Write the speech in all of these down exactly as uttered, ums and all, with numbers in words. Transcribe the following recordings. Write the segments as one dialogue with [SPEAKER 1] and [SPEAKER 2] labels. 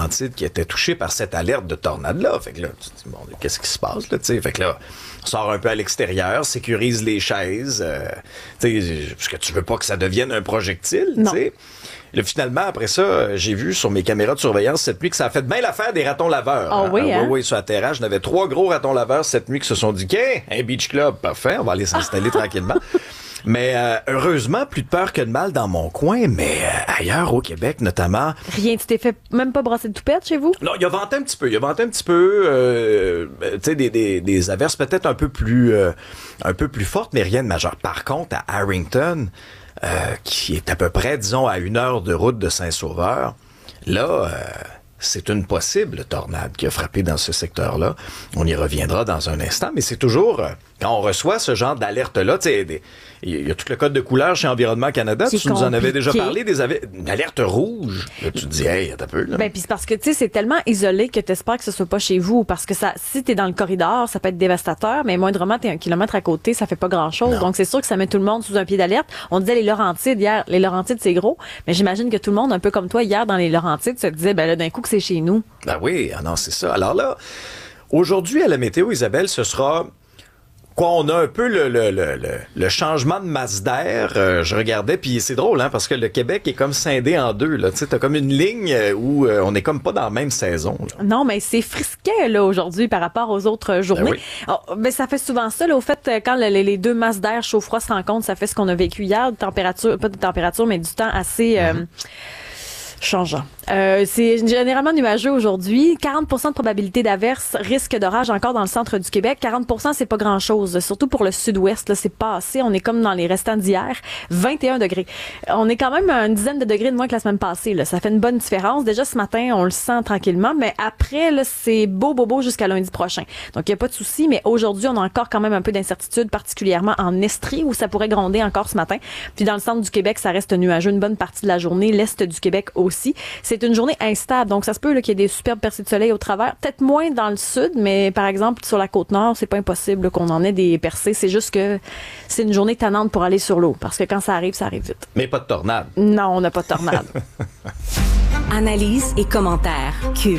[SPEAKER 1] Laurentides qui étaient touchés par cette alerte de tornade-là. Fait que là, tu te dis, bon, qu'est-ce qui se passe, là, tu sais? Fait que là, on sort un peu à l'extérieur, sécurise les chaises, euh, tu sais, parce que tu veux pas que ça devienne un projectile, tu sais. Là, finalement, après ça, j'ai vu sur mes caméras de surveillance cette nuit que ça a fait bien l'affaire des ratons laveurs.
[SPEAKER 2] Oh oui,
[SPEAKER 1] hein?
[SPEAKER 2] hein?
[SPEAKER 1] Oui, oui, sur la terrasse, j'en avais trois gros ratons laveurs cette nuit qui se sont dit, qu'un un beach club, parfait, on va aller s'installer tranquillement. Mais euh, heureusement, plus de peur que de mal dans mon coin, mais euh, ailleurs au Québec notamment.
[SPEAKER 2] Rien, tu t'es fait même pas brasser de toupette chez vous?
[SPEAKER 1] Non, il a venté un petit peu, il a venté un petit peu, euh, tu sais, des, des, des averses peut-être un peu plus, euh, un peu plus fortes, mais rien de majeur. Par contre, à Harrington, euh, qui est à peu près, disons, à une heure de route de Saint-Sauveur, là, euh, c'est une possible tornade qui a frappé dans ce secteur-là. On y reviendra dans un instant, mais c'est toujours, euh, quand on reçoit ce genre d'alerte-là, tu sais, il y a tout le code de couleur chez Environnement Canada.
[SPEAKER 2] C'est
[SPEAKER 1] tu nous en avais déjà
[SPEAKER 2] compliqué.
[SPEAKER 1] parlé, des aver- une alerte rouge. Là, tu te dis, hey, attends un peu, là.
[SPEAKER 2] Ben, puis c'est parce que, tu sais, c'est tellement isolé que t'espères que ce soit pas chez vous. Parce que ça, si t'es dans le corridor, ça peut être dévastateur, mais moindrement, t'es un kilomètre à côté, ça fait pas grand-chose.
[SPEAKER 1] Non.
[SPEAKER 2] Donc, c'est sûr que ça met tout le monde sous un pied d'alerte. On disait les Laurentides hier. Les Laurentides, c'est gros. Mais j'imagine que tout le monde, un peu comme toi, hier, dans les Laurentides, se disait, ben là, d'un coup, que c'est chez nous.
[SPEAKER 1] Ben oui, ah non, c'est ça. Alors là, aujourd'hui, à la météo, Isabelle, ce sera... Quoi, on a un peu le, le, le, le, le changement de masse d'air. Euh, je regardais, puis c'est drôle, hein, parce que le Québec est comme scindé en deux. Tu sais, t'as comme une ligne où euh, on est comme pas dans la même saison. Là.
[SPEAKER 2] Non, mais c'est frisquet, là, aujourd'hui, par rapport aux autres journées.
[SPEAKER 1] Ben oui.
[SPEAKER 2] Oh, ben, ça fait souvent ça, là, au fait, quand le- les, les deux masses d'air chaud-froid se rencontrent, ça fait ce qu'on a vécu hier, de température, pas de température, mais du temps assez... euh,
[SPEAKER 1] Mm-hmm.
[SPEAKER 2] changeant. Euh, c'est généralement nuageux aujourd'hui. quarante pour cent de probabilité d'averse, risque d'orage encore dans le centre du Québec. quarante pour cent, c'est pas grand-chose. Surtout pour le sud-ouest, là, c'est passé. On est comme dans les restants d'hier. vingt et un degrés. On est quand même à une dizaine de degrés de moins que la semaine passée, là. Ça fait une bonne différence. Déjà, ce matin, on le sent tranquillement. Mais après, là, c'est beau, beau, beau jusqu'à lundi prochain. Donc, il n'y a pas de souci. Mais aujourd'hui, on a encore quand même un peu d'incertitude, particulièrement en Estrie, où ça pourrait gronder encore ce matin. Puis dans le centre du Québec, ça reste nuageux une bonne partie de la journée. L'est du Québec aussi. C'est une journée instable, donc ça se peut là, qu'il y ait des superbes percées de soleil au travers. Peut-être moins dans le sud, mais par exemple, sur la Côte-Nord, c'est pas impossible là, qu'on en ait des percées. C'est juste que c'est une journée tannante pour aller sur l'eau, parce que quand ça arrive, ça arrive vite.
[SPEAKER 1] Mais pas de tornade.
[SPEAKER 2] Non, on n'a pas de tornade.
[SPEAKER 3] Analyse et commentaires. Cube.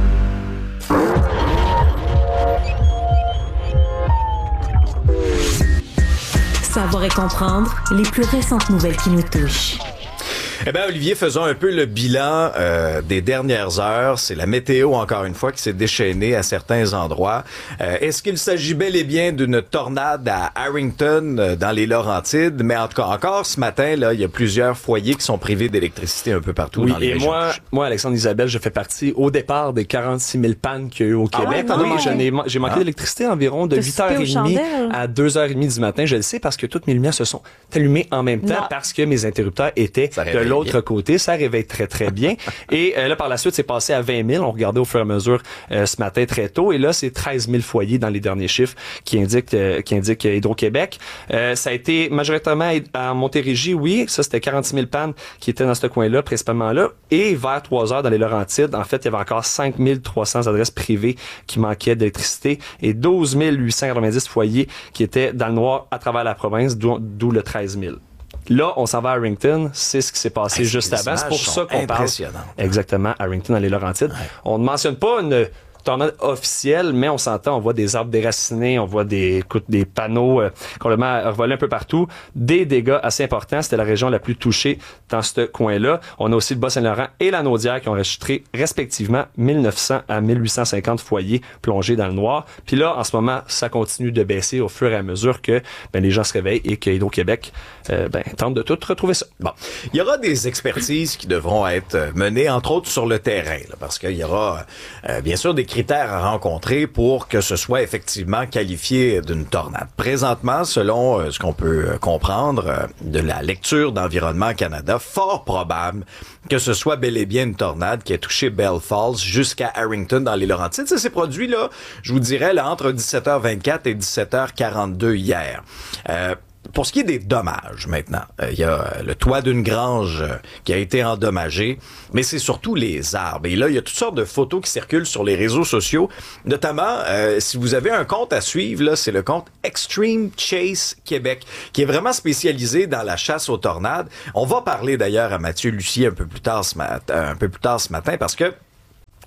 [SPEAKER 3] Savoir et comprendre les plus récentes nouvelles qui nous touchent.
[SPEAKER 1] Eh bien, Olivier, faisons un peu le bilan euh, des dernières heures. C'est la météo, encore une fois, qui s'est déchaînée à certains endroits. Euh, est-ce qu'il s'agit bel et bien d'une tornade à Harrington, euh, dans les Laurentides? Mais en tout cas, encore ce matin, là, il y a plusieurs foyers qui sont privés d'électricité un peu partout
[SPEAKER 4] Oui,
[SPEAKER 1] dans les
[SPEAKER 4] et
[SPEAKER 1] régions.
[SPEAKER 4] moi, moi, Alexandre Isabelle, je fais partie au départ des quarante-six mille pannes qu'il y a eu au
[SPEAKER 1] Ah
[SPEAKER 4] Québec.
[SPEAKER 2] ouais,
[SPEAKER 4] oui,
[SPEAKER 2] non.
[SPEAKER 4] je n'ai, j'ai manqué
[SPEAKER 1] Ah.
[SPEAKER 4] d'électricité environ de
[SPEAKER 2] T'as
[SPEAKER 4] huit
[SPEAKER 2] soupé
[SPEAKER 4] heures
[SPEAKER 2] aux
[SPEAKER 4] trente
[SPEAKER 2] chandelles?
[SPEAKER 4] à deux heures trente du matin. Je le sais parce que toutes mes lumières se sont allumées en même temps
[SPEAKER 2] Non.
[SPEAKER 4] parce que mes interrupteurs étaient
[SPEAKER 1] Ça
[SPEAKER 4] de
[SPEAKER 1] réveille
[SPEAKER 4] l'autre
[SPEAKER 1] bien.
[SPEAKER 4] côté. Ça réveille très, très bien. Et euh, là, par la suite, c'est passé à vingt mille. On regardait au fur et à mesure euh, ce matin très tôt. Et là, c'est treize mille foyers dans les derniers chiffres qui indiquent, euh, qui indiquent Hydro-Québec. Euh, ça a été majoritairement à Montérégie, oui. Ça, c'était quarante-six mille pannes qui étaient dans ce coin-là, principalement là. Et vers trois heures dans les Laurentides, en fait, il y avait encore cinq mille trois cents adresses privées qui manquaient d'électricité et douze mille huit cent quatre-vingt-dix foyers qui étaient dans le noir à travers la province, d'où, d'où le treize mille. Là, on s'en va à Harrington. C'est ce qui s'est passé
[SPEAKER 1] Hey,
[SPEAKER 4] juste
[SPEAKER 1] les
[SPEAKER 4] avant. C'est
[SPEAKER 1] images
[SPEAKER 4] pour
[SPEAKER 1] sont
[SPEAKER 4] ça qu'on parle.
[SPEAKER 1] impressionnantes.
[SPEAKER 4] Exactement, Harrington dans les Laurentides. Ouais. On ne mentionne pas une tornade officielle, mais on s'entend, on voit des arbres déracinés, on voit des, écoute, des panneaux euh, complètement revolés un peu partout. Des dégâts assez importants. C'était la région la plus touchée dans ce coin-là. On a aussi le Bas-Saint-Laurent et la Naudière qui ont enregistré respectivement mille neuf cents à mille huit cent cinquante foyers plongés dans le noir. Puis là, en ce moment, ça continue de baisser au fur et à mesure que ben, les gens se réveillent et que Hydro-Québec euh, ben, tente de tout retrouver ça.
[SPEAKER 1] Bon, il y aura des expertises qui devront être menées, entre autres sur le terrain, là, parce qu'il y aura euh, bien sûr des critères à rencontrer pour que ce soit effectivement qualifié d'une tornade. Présentement, selon euh, ce qu'on peut euh, comprendre euh, de la lecture d'Environnement Canada, fort probable que ce soit bel et bien une tornade qui a touché Bell Falls jusqu'à Harrington dans les Laurentides. Ça s'est produit, là, je vous dirais, là, entre dix-sept heures vingt-quatre et dix-sept heures quarante-deux hier. Euh, Pour ce qui est des dommages, maintenant, il euh, y a le toit d'une grange euh, qui a été endommagé, mais c'est surtout les arbres. Et là, il y a toutes sortes de photos qui circulent sur les réseaux sociaux, notamment, euh, si vous avez un compte à suivre, là, c'est le compte Extreme Chase Québec, qui est vraiment spécialisé dans la chasse aux tornades. On va parler d'ailleurs à Mathieu Lucier un peu plus tard ce matin, un peu plus tard ce matin, parce que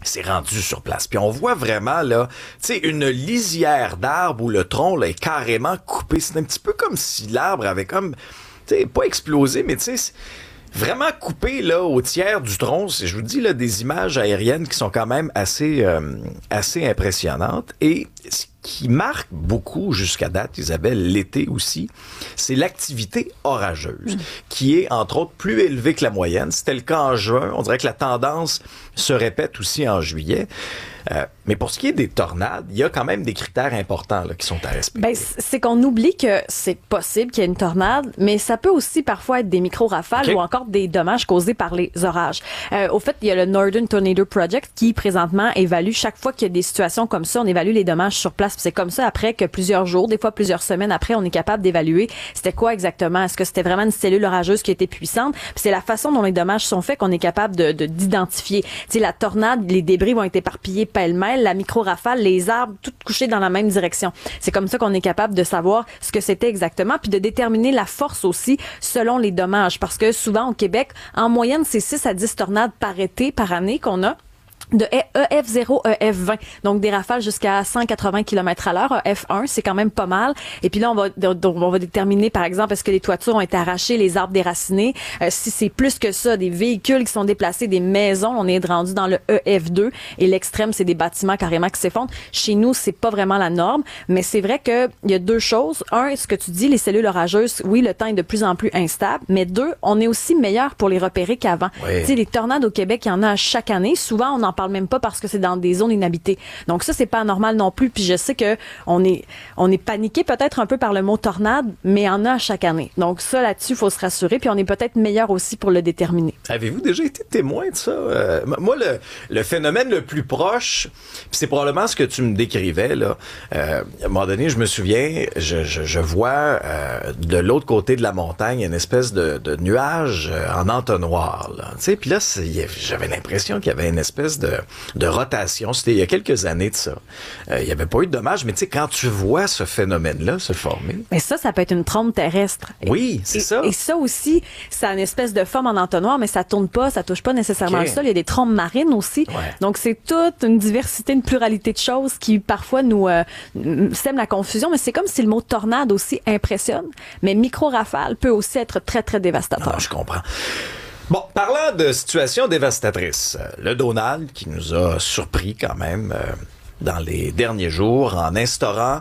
[SPEAKER 1] c'est rendu sur place. Puis on voit vraiment, là, tu sais, une lisière d'arbres où le tronc, là, est carrément coupé. C'est un petit peu comme si l'arbre avait comme, tu sais, pas explosé, mais tu sais, vraiment coupé, là, au tiers du tronc. Je vous dis, là, des images aériennes qui sont quand même assez, euh, assez impressionnantes. Et ce qui marque beaucoup jusqu'à date, Isabelle, l'été aussi, c'est l'activité orageuse, mmh. qui est, entre autres, plus élevée que la moyenne. C'était le cas en juin. On dirait que la tendance se répète aussi en juillet. Euh, mais pour ce qui est des tornades, il y a quand même des critères importants là, qui sont à respecter.
[SPEAKER 2] Ben, c'est qu'on oublie que c'est possible qu'il y ait une tornade, mais ça peut aussi parfois être des micro-rafales okay. ou encore des dommages causés par les orages. Euh, au fait, il y a le Northern Tornado Project qui, présentement, évalue chaque fois qu'il y a des situations comme ça, on évalue les dommages sur place. Puis c'est comme ça, après que plusieurs jours, des fois plusieurs semaines après, on est capable d'évaluer c'était quoi exactement. Est-ce que c'était vraiment une cellule orageuse qui était puissante? Puis c'est la façon dont les dommages sont faits qu'on est capable de, de, d'identifier. Tu sais, la tornade, les débris vont être éparpillés pêle-mêle, la micro-rafale, les arbres, tout couchés dans la même direction. C'est comme ça qu'on est capable de savoir ce que c'était exactement, puis de déterminer la force aussi selon les dommages. Parce que souvent, au Québec, en moyenne, c'est six à dix tornades par été, par année qu'on a. De E F zéro, E F vingt. Donc, des rafales jusqu'à cent quatre-vingts kilomètres à l'heure. E F un, c'est quand même pas mal. Et puis là, on va, on va déterminer, par exemple, est-ce que les toitures ont été arrachées, les arbres déracinés. Euh, si c'est plus que ça, des véhicules qui sont déplacés, des maisons, on est rendu dans le E F deux. Et l'extrême, c'est des bâtiments carrément qui s'effondrent. Chez nous, c'est pas vraiment la norme. Mais c'est vrai que il y a deux choses. Un, ce que tu dis, les cellules orageuses, oui, le temps est de plus en plus instable. Mais deux, on est aussi meilleur pour les repérer qu'avant. Oui. Tu sais, les tornades au Québec, il y en a chaque année. Souvent, on en parle même pas parce que c'est dans des zones inhabitées. Donc ça, c'est pas anormal non plus. Puis je sais que on est, on est paniqué peut-être un peu par le mot tornade, mais il y en a chaque année. Donc ça, là-dessus, il faut se rassurer. Puis on est peut-être meilleur aussi pour le déterminer.
[SPEAKER 1] Avez-vous déjà été témoin de ça? Euh, moi, le, le phénomène le plus proche, puis c'est probablement ce que tu me décrivais, là. Euh, à un moment donné, je me souviens, je, je, je vois euh, de l'autre côté de la montagne une espèce de, de nuage euh, en entonnoir, là. Tu sais, puis là, j'avais l'impression qu'il y avait une espèce de de rotation. C'était il y a quelques années de ça. Euh, il n'y avait pas eu de dommages, mais tu sais, quand tu vois ce phénomène-là se former...
[SPEAKER 2] Mais ça, ça peut être une trombe terrestre.
[SPEAKER 1] Oui, c'est
[SPEAKER 2] et,
[SPEAKER 1] ça.
[SPEAKER 2] Et ça aussi, ça a une espèce de forme en entonnoir, mais ça tourne pas, ça touche pas nécessairement okay. le sol. Il y a des trombes marines aussi. Ouais. Donc, c'est toute une diversité, une pluralité de choses qui, parfois, nous euh, sèment la confusion, mais c'est comme si le mot tornade aussi impressionne, mais micro-rafale peut aussi être très, très dévastateur.
[SPEAKER 1] Non, je comprends. Bon, parlant de situation dévastatrice, le Donald qui nous a surpris quand même euh, dans les derniers jours en instaurant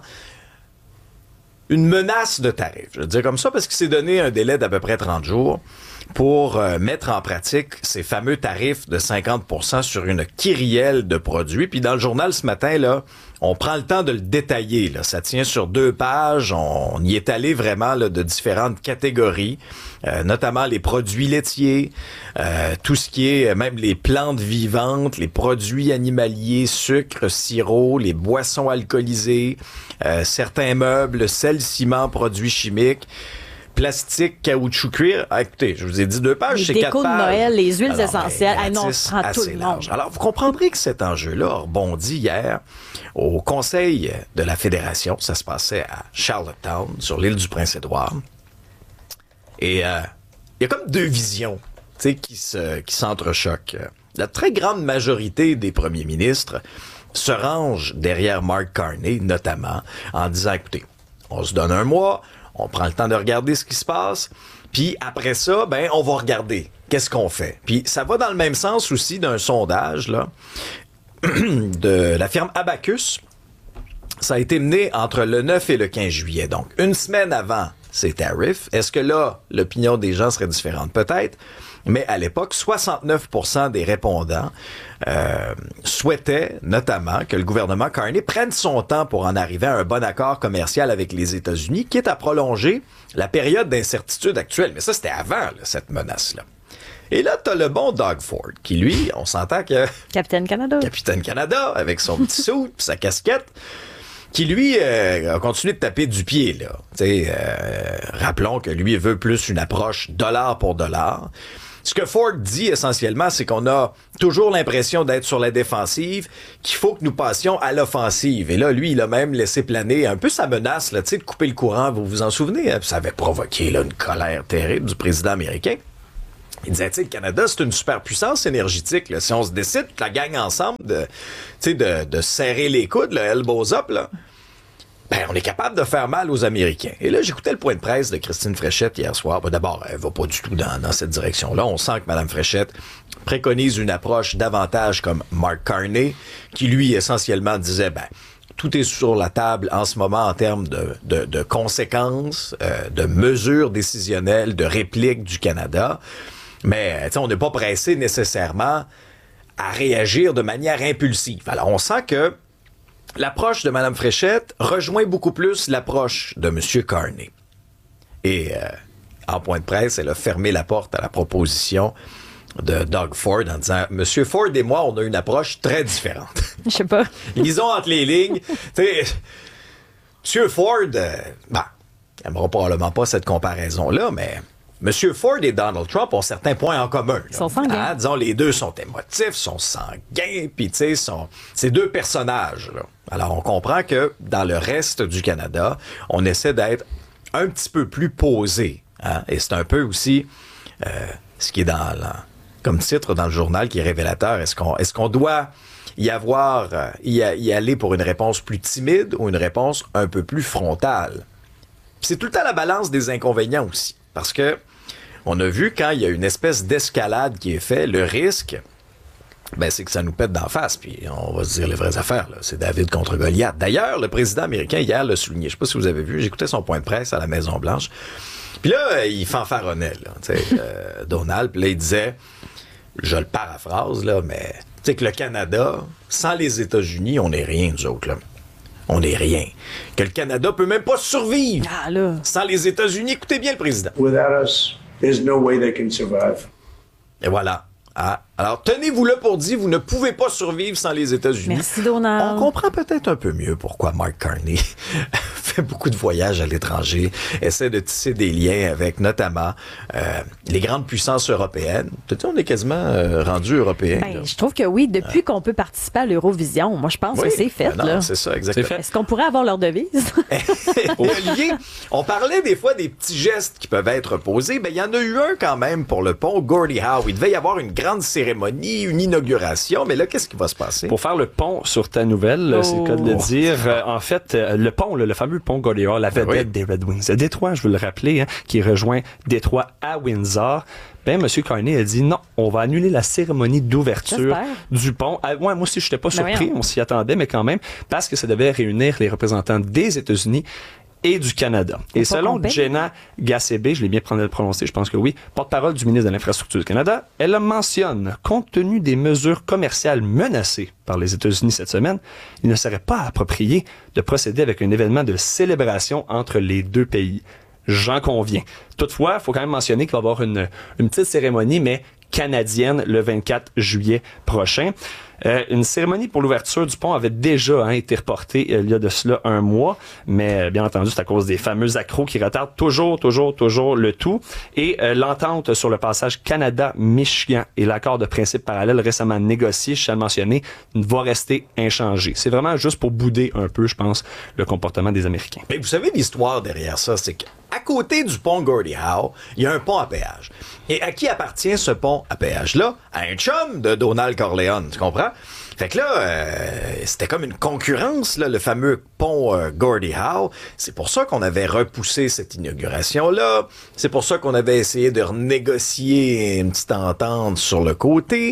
[SPEAKER 1] une menace de tarif. Je veux dire comme ça parce qu'il s'est donné un délai d'à peu près trente jours pour euh, mettre en pratique ces fameux tarifs de cinquante pour cent sur une kyrielle de produits. Puis dans le journal ce matin, là, on prend le temps de le détailler. Là. Ça tient sur deux pages. On, on y est allé vraiment là, de différentes catégories, euh, notamment les produits laitiers, euh, tout ce qui est même les plantes vivantes, les produits animaliers, sucre, sirop, les boissons alcoolisées, euh, certains meubles, sel, ciment, produits chimiques, plastique, caoutchouc, cuir. Ah, écoutez, je vous ai dit deux pages,
[SPEAKER 2] les
[SPEAKER 1] c'est quatre pages.
[SPEAKER 2] Les décos de Noël, les huiles
[SPEAKER 1] Alors,
[SPEAKER 2] essentielles. Ah non, on prend tout le monde.
[SPEAKER 1] Large. Alors, vous comprendrez que cet enjeu-là a rebondi hier au Conseil de la Fédération. Ça se passait à Charlottetown, sur l'île du Prince-Édouard. Et euh, il y a comme deux visions, tu sais, qui se, qui s'entrechoquent. La très grande majorité des premiers ministres se rangent derrière Mark Carney, notamment, en disant, écoutez, on se donne un mois, on prend le temps de regarder ce qui se passe, puis après ça, ben, on va regarder qu'est-ce qu'on fait. Puis ça va dans le même sens aussi d'un sondage, là, de la firme Abacus. Ça a été mené entre le neuf et le quinze juillet, donc une semaine avant ces tarifs. Est-ce que là, l'opinion des gens serait différente? Peut-être. Mais à l'époque, soixante-neuf pour cent des répondants euh, souhaitaient notamment que le gouvernement Carney prenne son temps pour en arriver à un bon accord commercial avec les États-Unis, quitte à prolonger la période d'incertitude actuelle. Mais ça, c'était avant là, cette menace-là. Et là, t'as le bon Doug Ford, qui lui, on s'entend que...
[SPEAKER 2] Capitaine Canada.
[SPEAKER 1] Capitaine Canada, avec son petit suit puis sa casquette, qui lui euh, a continué de taper du pied, là. T'sais, euh, rappelons que lui veut plus une approche dollar pour dollar. Ce que Ford dit essentiellement, c'est qu'on a toujours l'impression d'être sur la défensive, qu'il faut que nous passions à l'offensive. Et là, lui, il a même laissé planer un peu sa menace, là, tu sais, de couper le courant, vous vous en souvenez? Hein? Ça avait provoqué là, une colère terrible du président américain. Il disait, tu sais, le Canada, c'est une superpuissance énergétique. Là. Si on se décide, toute la gang ensemble, de, tu sais, de, de serrer les coudes, le elbows up, là, ben, on est capable de faire mal aux Américains. Et là, j'écoutais le point de presse de Christine Fréchette hier soir. Ben, d'abord, elle va pas du tout dans, dans cette direction-là. On sent que Mme Fréchette préconise une approche davantage comme Mark Carney, qui, lui, essentiellement disait, ben, tout est sur la table en ce moment en termes de, de, de conséquences, euh, de mesures décisionnelles, de répliques du Canada. Mais, on n'est pas pressé nécessairement à réagir de manière impulsive. Alors, on sent que l'approche de Mme Fréchette rejoint beaucoup plus l'approche de M. Carney. Et euh, en point de presse, elle a fermé la porte à la proposition de Doug Ford en disant « Monsieur Ford et moi, on a une approche très différente. »
[SPEAKER 2] Je sais pas.
[SPEAKER 1] Lisons entre les lignes. T'sais, M. Ford, euh, ben, il n'aimera probablement pas cette comparaison-là, mais M. Ford et Donald Trump ont certains points en commun. Là.
[SPEAKER 2] Ils sont sanguins.
[SPEAKER 1] Hein, disons, les deux sont émotifs, sont sanguins, puis tu sais, sont c'est deux personnages. Là. Alors, on comprend que dans le reste du Canada, on essaie d'être un petit peu plus posé. Hein? Et c'est un peu aussi euh, ce qui est dans la, comme titre dans le journal qui est révélateur. Est-ce qu'on, est-ce qu'on doit y avoir, euh, y, a, y aller pour une réponse plus timide ou une réponse un peu plus frontale? Puis c'est tout le temps la balance des inconvénients aussi. Parce que on a vu quand il y a une espèce d'escalade qui est faite, le risque, ben c'est que ça nous pète d'en face. Puis on va se dire les vraies affaires. Là. C'est David contre Goliath. D'ailleurs, le président américain hier l'a souligné. Je sais pas si vous avez vu. J'écoutais son point de presse à la Maison-Blanche. Puis là, il fanfaronnait, là, tu sais, euh, Donald. Puis là, il disait, je le paraphrase, là, mais tu sais que le Canada, sans les États-Unis, on n'est rien, nous autres, là. On n'est rien. Que le Canada peut même pas survivre
[SPEAKER 2] Ah, là.
[SPEAKER 1] sans les États-Unis. Écoutez bien le président.
[SPEAKER 5] Without us, there's no way they can survive.
[SPEAKER 1] Et voilà. Ah. Alors, tenez-vous là pour dire, vous ne pouvez pas survivre sans les États-Unis.
[SPEAKER 2] Merci, Donald.
[SPEAKER 1] On comprend peut-être un peu mieux pourquoi Mark Carney fait beaucoup de voyages à l'étranger, essaie de tisser des liens avec notamment euh, les grandes puissances européennes. Peut-être on est quasiment euh, rendu européen.
[SPEAKER 2] Ben, je trouve que oui, depuis qu'on peut participer à l'Eurovision, moi je pense
[SPEAKER 1] Oui,
[SPEAKER 2] que c'est fait.
[SPEAKER 1] ben non,
[SPEAKER 2] là.
[SPEAKER 1] c'est ça, exactement.
[SPEAKER 4] C'est fait.
[SPEAKER 2] Est-ce qu'on pourrait avoir leur devise?
[SPEAKER 1] Et Olivier, on parlait des fois des petits gestes qui peuvent être posés. Ben, il y en a eu un quand même pour le pont Gordie Howe. Il devait y avoir une grande cérémonie, une inauguration. Mais là, qu'est-ce qui va se passer?
[SPEAKER 4] Pour faire le pont sur ta nouvelle,
[SPEAKER 2] Oh.
[SPEAKER 4] c'est le cas de le dire. Euh, en fait, euh, le pont, là, le fameux pont Gordie Howe, la vedette
[SPEAKER 1] oui.
[SPEAKER 4] des Red Wings de Détroit, je veux le rappeler, hein, qui rejoint Détroit à Windsor. Ben, M. Carney a dit non, on va annuler la cérémonie d'ouverture
[SPEAKER 2] J'espère.
[SPEAKER 4] du pont. Ah, ouais, moi aussi, je n'étais pas
[SPEAKER 2] Ben
[SPEAKER 4] surpris,
[SPEAKER 2] voyons.
[SPEAKER 4] on s'y attendait, mais quand même, parce que ça devait réunir les représentants des États-Unis et du Canada. Et
[SPEAKER 2] pas
[SPEAKER 4] selon
[SPEAKER 2] qu'on paye.
[SPEAKER 4] Jenna Gassébé, je l'ai bien prononcé, je pense que oui, porte-parole du ministre de l'Infrastructure du Canada, elle mentionne, compte tenu des mesures commerciales menacées par les États-Unis cette semaine, il ne serait pas approprié de procéder avec un événement de célébration entre les deux pays. J'en conviens. Toutefois, il faut quand même mentionner qu'il va y avoir une, une petite cérémonie, mais canadienne, le vingt-quatre juillet prochain. Euh, une cérémonie pour l'ouverture du pont avait déjà hein, été reportée euh, il y a de cela un mois, mais euh, bien entendu, c'est à cause des fameux accros qui retardent toujours, toujours, toujours le tout. Et euh, l'entente sur le passage Canada-Michigan et l'accord de principe parallèle récemment négocié, je tiens à le mentionner, va rester inchangé. C'est vraiment juste pour bouder un peu, je pense, le comportement des Américains.
[SPEAKER 1] Mais vous savez l'histoire derrière ça, c'est qu'à côté du pont Gordie Howe, il y a un pont à péage. Et à qui appartient ce pont à péage-là? À un chum de Donald Corleone, tu comprends? Fait que là, euh, c'était comme une concurrence, là, le fameux pont euh, Gordie Howe. C'est pour ça qu'on avait repoussé cette inauguration-là. C'est pour ça qu'on avait essayé de renégocier une petite entente sur le côté.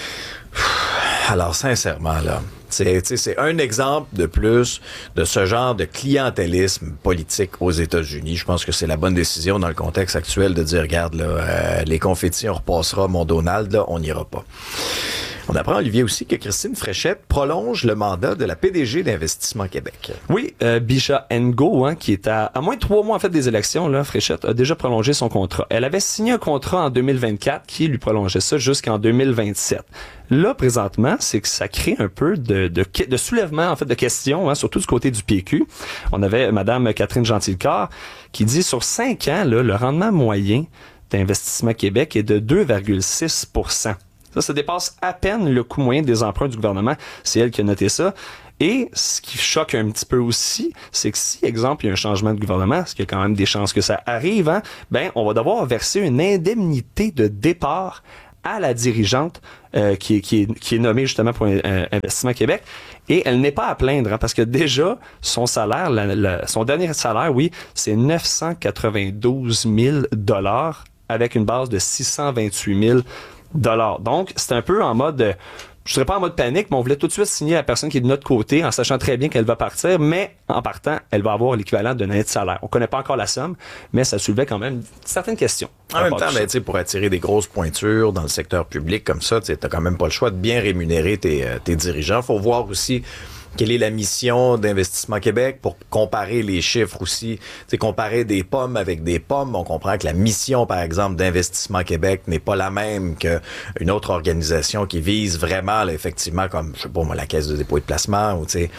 [SPEAKER 1] Alors, sincèrement, là, c'est, c'est un exemple de plus de ce genre de clientélisme politique aux États-Unis. Je pense que c'est la bonne décision dans le contexte actuel de dire, regarde, là, euh, les confettis, on repassera, mon Donald, là, on n'ira pas. On apprend, Olivier, aussi que Christine Fréchette prolonge le mandat de la P D G d'Investissement Québec.
[SPEAKER 4] Oui, euh, Bisha Ngo, hein, qui est à, à moins de trois mois en fait des élections, là, Fréchette a déjà prolongé son contrat. Elle avait signé un contrat en deux mille vingt-quatre qui lui prolongeait ça jusqu'en deux mille vingt-sept. Là, présentement, c'est que ça crée un peu de, de, de soulèvement, en fait, de questions, hein, surtout du côté du P Q. On avait Madame Catherine Gentilcorps qui dit sur cinq ans, là, le rendement moyen d'Investissement Québec est de deux virgule six pour cent. Ça, ça dépasse à peine le coût moyen des emprunts du gouvernement. C'est elle qui a noté ça. Et ce qui choque un petit peu aussi, c'est que si, exemple, il y a un changement de gouvernement, parce qu'il y a quand même des chances que ça arrive, hein, ben, on va devoir verser une indemnité de départ à la dirigeante euh, qui, est, qui, est, qui est nommée justement pour euh, Investissement Québec. Et elle n'est pas à plaindre, hein, parce que déjà, son salaire, la, la, son dernier salaire, oui, c'est neuf cent quatre-vingt-douze mille dollars avec une base de six cent vingt-huit mille dollars. Donc, c'est un peu en mode... Euh, je serais pas en mode panique, mais on voulait tout de suite signer la personne qui est de notre côté en sachant très bien qu'elle va partir, mais en partant, elle va avoir l'équivalent d'un année de salaire. On connaît pas encore la somme, mais ça soulevait quand même certaines questions.
[SPEAKER 1] En même temps, ben, pour attirer des grosses pointures dans le secteur public comme ça, tu n'as quand même pas le choix de bien rémunérer tes, euh, tes dirigeants. Faut voir aussi quelle est la mission d'Investissement Québec pour comparer les chiffres aussi. C'est comparer des pommes avec des pommes. On comprend que la mission, par exemple, d'Investissement Québec n'est pas la même qu'une autre organisation qui vise vraiment, là, effectivement, comme, je sais pas moi, la Caisse de dépôt et de placement ou, tu sais,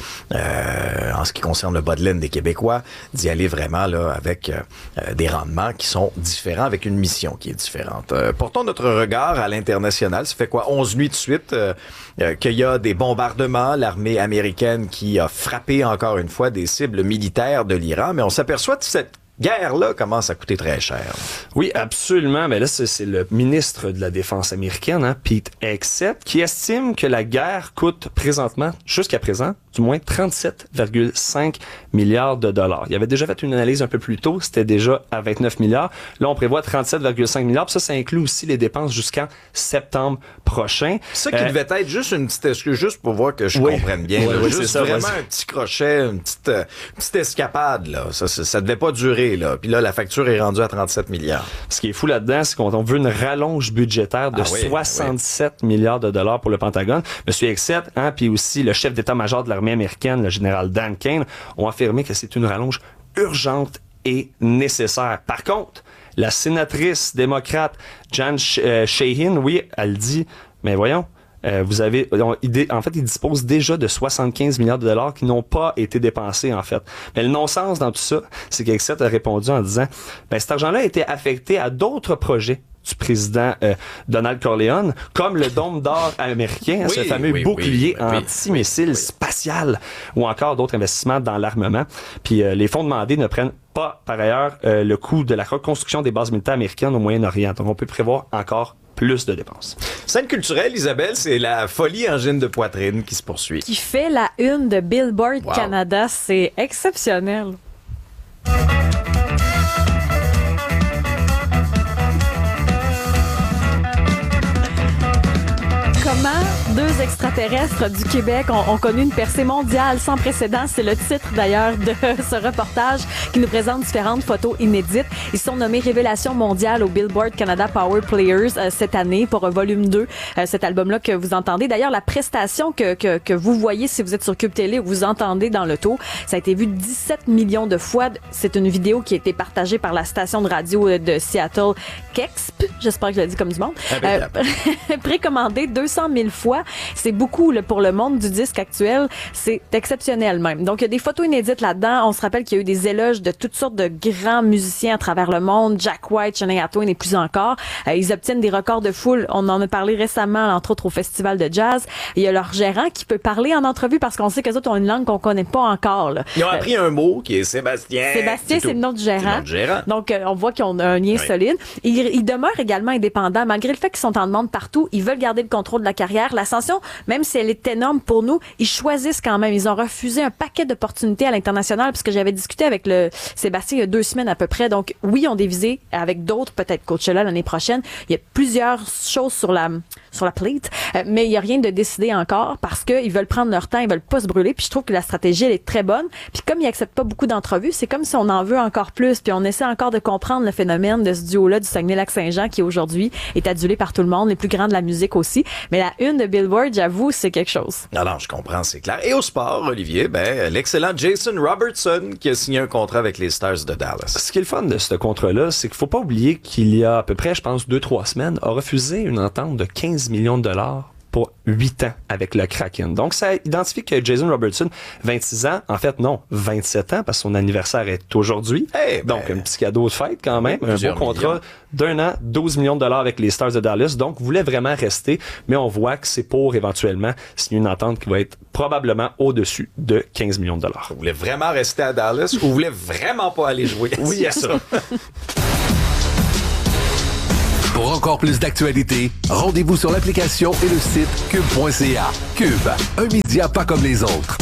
[SPEAKER 1] euh, en ce qui concerne le bas de laine des Québécois, d'y aller vraiment, là, avec euh, des rendements qui sont différents, avec une mission qui est différente. Euh, portons notre regard à l'international. Ça fait quoi? onze nuits de suite euh, euh, qu'il y a des bombardements, l'armée américaine qui a frappé encore une fois des cibles militaires de l'Iran, mais on s'aperçoit que cette guerre-là commence à coûter très cher.
[SPEAKER 4] Oui, absolument. Mais là, c'est, c'est le ministre de la Défense américaine, hein, Pete Hegseth, qui estime que la guerre coûte présentement, jusqu'à présent, du moins trente-sept virgule cinq milliards de dollars. Il avait déjà fait une analyse un peu plus tôt, c'était déjà à vingt-neuf milliards. Là, on prévoit trente-sept virgule cinq milliards. Puis ça, ça inclut aussi les dépenses jusqu'en septembre prochain.
[SPEAKER 1] Ça qui
[SPEAKER 4] euh,
[SPEAKER 1] devait être juste une petite excuse, juste pour voir que je
[SPEAKER 4] oui.
[SPEAKER 1] comprenne bien.
[SPEAKER 4] Oui,
[SPEAKER 1] là,
[SPEAKER 4] oui,
[SPEAKER 1] juste
[SPEAKER 4] c'est ça,
[SPEAKER 1] vraiment
[SPEAKER 4] vas-y.
[SPEAKER 1] un petit crochet, une petite, euh, petite escapade. Là. Ça, ça, ça devait pas durer. Là. Puis là, la facture est rendue à trente-sept milliards.
[SPEAKER 4] Ce qui est fou là-dedans, c'est qu'on veut une rallonge budgétaire de
[SPEAKER 1] ah oui,
[SPEAKER 4] soixante-sept
[SPEAKER 1] oui.
[SPEAKER 4] milliards de dollars pour le Pentagone. Monsieur Hegseth, hein, puis aussi le chef d'état-major de l'armée américaine, le général Dan Kane, ont affirmé que c'est une rallonge urgente et nécessaire. Par contre, la sénatrice démocrate Jan Shaheen, oui, elle dit, mais voyons, Euh, vous avez, on, il, en fait, ils disposent déjà de soixante-quinze milliards de dollars qui n'ont pas été dépensés, en fait. Mais le non-sens dans tout ça, c'est qu'Hegseth a répondu en disant, ben, cet argent-là a été affecté à d'autres projets du président euh, Donald Corleone, comme le dôme d'or américain, oui, ce fameux oui, bouclier oui, anti-missile oui, oui. spatial, ou encore d'autres investissements dans l'armement. Puis euh, les fonds demandés ne prennent pas, par ailleurs, euh, le coût de la reconstruction des bases militaires américaines au Moyen-Orient. Donc on peut prévoir encore plus de dépenses.
[SPEAKER 1] Scène culturelle, Isabelle, c'est la folie angine de poitrine qui se poursuit.
[SPEAKER 2] Qui fait la une de Billboard wow. Canada. C'est exceptionnel. Comment deux extraterrestres du Québec ont, ont connu une percée mondiale sans précédent. C'est le titre d'ailleurs de ce reportage qui nous présente différentes photos inédites. Ils sont nommés Révélation mondiale au Billboard Canada Power Players euh, cette année pour un volume deux, euh, cet album-là que vous entendez. D'ailleurs, la prestation que, que, que vous voyez si vous êtes sur Cube Télé ou vous entendez dans l'auto, ça a été vu dix-sept millions de fois. C'est une vidéo qui a été partagée par la station de radio de Seattle, K E X P. J'espère que je l'ai dit comme du monde. Euh, précommandée deux cent mille fois. C'est beaucoup là, pour le monde du disque actuel. C'est exceptionnel même. Donc, il y a des photos inédites là-dedans. On se rappelle qu'il y a eu des éloges de toutes sortes de grands musiciens à travers le monde. Jack White, Shania Twain et plus encore. Euh, ils obtiennent des records de foule. On en a parlé récemment, entre autres, au Festival de jazz. Il y a leur gérant qui peut parler en entrevue parce qu'on sait qu'eux autres ont une langue qu'on connaît pas encore. Là.
[SPEAKER 1] Ils ont appris euh, un mot qui est Sébastien.
[SPEAKER 2] Sébastien, c'est, c'est le nom du gérant.
[SPEAKER 1] C'est le nom du gérant.
[SPEAKER 2] Donc, euh, on voit qu'ils ont un lien oui. solide. Ils, ils demeurent également indépendants. Malgré le fait qu'ils sont en demande partout, ils veulent garder le contrôle de la carrière. L'ascension, même si elle est énorme pour nous, ils choisissent quand même. Ils ont refusé un paquet d'opportunités à l'international parce que j'avais discuté avec le Sébastien il y a deux semaines à peu près. Donc, oui, on dévisé avec d'autres, peut-être Coachella l'année prochaine. Il y a plusieurs choses sur la sur la plate, euh, mais il y a rien de décidé encore parce que ils veulent prendre leur temps, ils veulent pas se brûler. Puis je trouve que la stratégie elle est très bonne. Puis comme ils acceptent pas beaucoup d'entrevues, c'est comme si on en veut encore plus. Puis on essaie encore de comprendre le phénomène de ce duo-là du Saguenay-Lac-Saint-Jean qui aujourd'hui est adulé par tout le monde, les plus grands de la musique aussi. Mais la une de Billboard, j'avoue, c'est quelque chose.
[SPEAKER 1] Non, non, je comprends, c'est clair. Et au sport, Olivier, ben l'excellent Jason Robertson qui a signé un contrat avec les Stars de Dallas.
[SPEAKER 4] Ce qui est le fun de ce contrat-là, c'est qu'il faut pas oublier qu'il y a à peu près, je pense, deux, trois semaines, a refusé une entente de quinze millions de dollars pour huit ans avec le Kraken. Donc, ça identifie que Jason Robertson, vingt-six ans, en fait, non, vingt-sept ans, parce que son anniversaire est aujourd'hui.
[SPEAKER 1] Hey, ben,
[SPEAKER 4] donc, un petit cadeau de fête quand même. Un beau contrat
[SPEAKER 1] millions.
[SPEAKER 4] d'un an, douze millions de dollars avec les Stars de Dallas. Donc, voulait vraiment rester, mais on voit que c'est pour éventuellement signer une entente qui va être probablement au-dessus de quinze millions de dollars.
[SPEAKER 1] Vous voulez vraiment rester à Dallas ou vous voulez vraiment pas aller jouer?
[SPEAKER 4] Oui, il y a ça.
[SPEAKER 6] Pour encore plus d'actualités, rendez-vous sur l'application et le site cube point c a. Cube, un média pas comme les autres.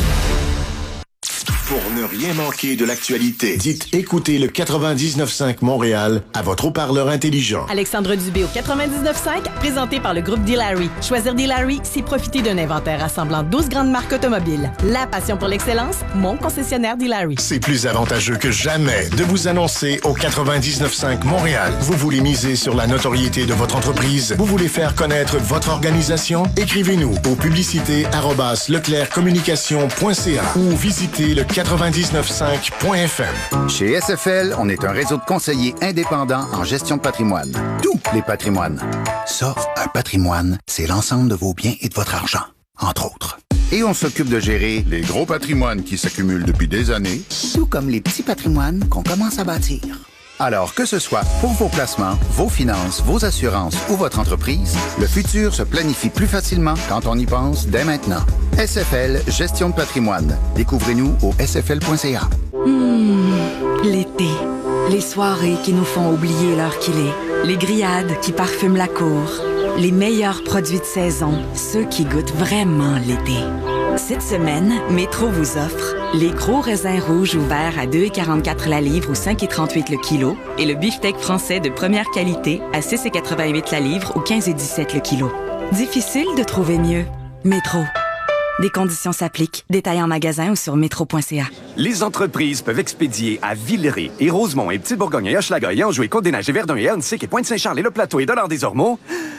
[SPEAKER 7] Pour ne rien manquer de l'actualité, dites écoutez le quatre-vingt-dix-neuf cinq Montréal à votre haut-parleur intelligent.
[SPEAKER 8] Alexandre Dubé au quatre-vingt-dix-neuf cinq, présenté par le groupe D-Larry. Choisir D-Larry, c'est profiter d'un inventaire rassemblant douze grandes marques automobiles. La passion pour l'excellence, mon concessionnaire D-Larry.
[SPEAKER 7] C'est plus avantageux que jamais de vous annoncer au quatre-vingt-dix-neuf cinq Montréal. Vous voulez miser sur la notoriété de votre entreprise? Vous voulez faire connaître votre organisation? Écrivez-nous au publicité arobase leclerc communication point c a ou visitez le quatre-vingt-dix-neuf cinq point f m.
[SPEAKER 9] Chez S F L, on est un réseau de conseillers indépendants en gestion de patrimoine. Tous les patrimoines. Ça, un patrimoine, c'est l'ensemble de vos biens et de votre argent, entre autres. Et on s'occupe de gérer les gros patrimoines qui s'accumulent depuis des années, tout comme les petits patrimoines qu'on commence à bâtir. Alors, que ce soit pour vos placements, vos finances, vos assurances ou votre entreprise, le futur se planifie plus facilement quand on y pense dès maintenant. S F L, gestion de patrimoine. Découvrez-nous au s f l point c a.
[SPEAKER 10] Mmh, l'été. Les soirées qui nous font oublier l'heure qu'il est. Les grillades qui parfument la cour. Les meilleurs produits de saison. Ceux qui goûtent vraiment l'été. Cette semaine, Métro vous offre les gros raisins rouges ouverts à deux virgule quarante-quatre la livre ou cinq virgule trente-huit le kilo et le beefsteak français de première qualité à six virgule quatre-vingt-huit la livre ou quinze virgule dix-sept le kilo. Difficile de trouver mieux. Métro. Des conditions s'appliquent. Détails en magasin ou sur métro point c a.
[SPEAKER 11] Les entreprises peuvent expédier à Villeray et Rosemont et Petite-Bourgogne et Hochelaga et Anjou et Côte-des-Neiges et Verdun et Ahuntsic et Pointe-Saint-Charles et Le Plateau et Dollard-des-Ormeaux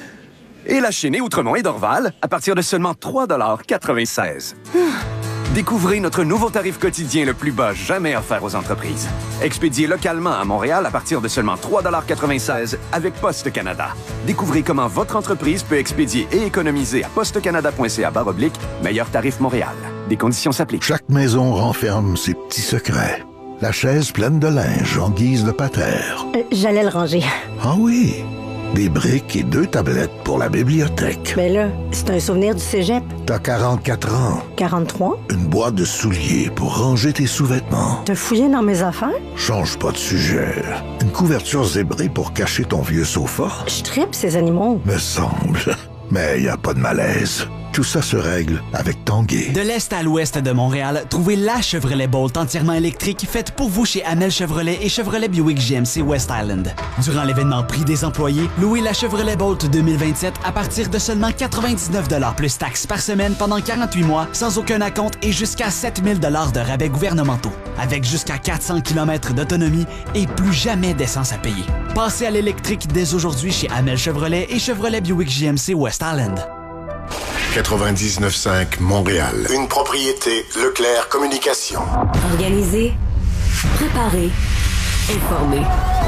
[SPEAKER 11] et La Chênaie, Outremont et Dorval à partir de seulement trois dollars quatre-vingt-seize. Découvrez notre nouveau tarif quotidien le plus bas jamais offert aux entreprises. Expédié localement à Montréal à partir de seulement trois dollars quatre-vingt-seize avec Poste Canada. Découvrez comment votre entreprise peut expédier et économiser à postecanada point c a barre oblique meilleur tarif Montréal. Des conditions s'appliquent.
[SPEAKER 12] Chaque maison renferme ses petits secrets. La chaise pleine de linge en guise de patère.
[SPEAKER 13] Euh, J'allais le ranger.
[SPEAKER 12] Ah oui, des briques et deux tablettes pour la bibliothèque.
[SPEAKER 13] Mais là, c'est un souvenir du cégep.
[SPEAKER 12] T'as quarante-quatre ans.
[SPEAKER 13] quarante-trois?
[SPEAKER 12] Une boîte de souliers pour ranger tes sous-vêtements.
[SPEAKER 13] T'as fouillé dans mes affaires?
[SPEAKER 12] Change pas de sujet. Une couverture zébrée pour cacher ton vieux sofa.
[SPEAKER 13] Je tripe ces animaux.
[SPEAKER 12] Me semble. Mais y a pas de malaise. Tout ça se règle avec Tanguay.
[SPEAKER 14] De l'est à l'ouest de Montréal, trouvez la Chevrolet Bolt entièrement électrique faite pour vous chez Amel Chevrolet et Chevrolet Buick G M C West Island. Durant l'événement Prix des employés, louez la Chevrolet Bolt deux mille vingt-sept à partir de seulement quatre-vingt-dix-neuf dollars plus taxes par semaine pendant quarante-huit mois, sans aucun acompte et jusqu'à sept mille dollars de rabais gouvernementaux. Avec jusqu'à quatre cents kilomètres d'autonomie et plus jamais d'essence à payer. Passez à l'électrique dès aujourd'hui chez Amel Chevrolet et Chevrolet Buick G M C West Island.
[SPEAKER 7] quatre-vingt-dix-neuf cinq Montréal. Une propriété Leclerc Communication.
[SPEAKER 3] Organiser, préparer, informer.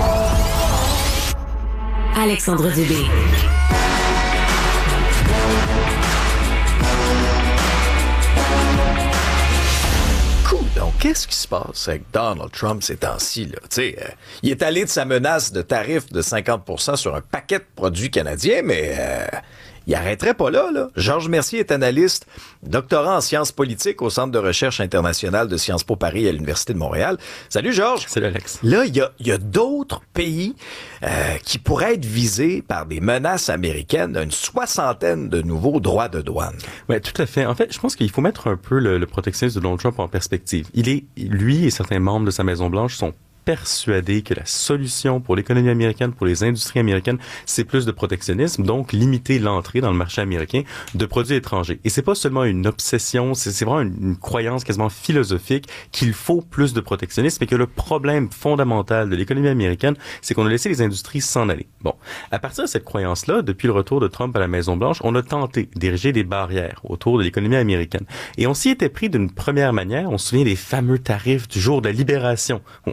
[SPEAKER 3] Alexandre Dubé.
[SPEAKER 1] Cool. Donc, qu'est-ce qui se passe avec Donald Trump ces temps-ci, là? Tu sais, euh, il est allé de sa menace de tarif de cinquante pour cent sur un paquet de produits canadiens, mais euh, il arrêterait pas là, là. Georges Mercier est analyste, doctorant en sciences politiques au Centre de recherche internationale de Sciences Po Paris à l'Université de Montréal. Salut, Georges.
[SPEAKER 4] Salut, Alex.
[SPEAKER 1] Là, il y a, y a d'autres pays euh, qui pourraient être visés par des menaces américaines, une soixantaine de nouveaux droits de douane.
[SPEAKER 15] Oui, tout à fait. En fait, je pense qu'il faut mettre un peu le, le protectionnisme de Donald Trump en perspective. Il est, lui et certains membres de sa Maison-Blanche sont persuadé que la solution pour l'économie américaine, pour les industries américaines, c'est plus de protectionnisme, donc limiter l'entrée dans le marché américain de produits étrangers. Et c'est pas seulement une obsession, c'est, c'est vraiment une, une croyance quasiment philosophique qu'il faut plus de protectionnisme et que le problème fondamental de l'économie américaine, c'est qu'on a laissé les industries s'en aller. Bon, à partir de cette croyance-là, depuis le retour de Trump à la Maison-Blanche, on a tenté d'ériger des barrières autour de l'économie américaine. Et on s'y était pris d'une première manière, on se souvient des fameux tarifs du jour de la libération. On se libérait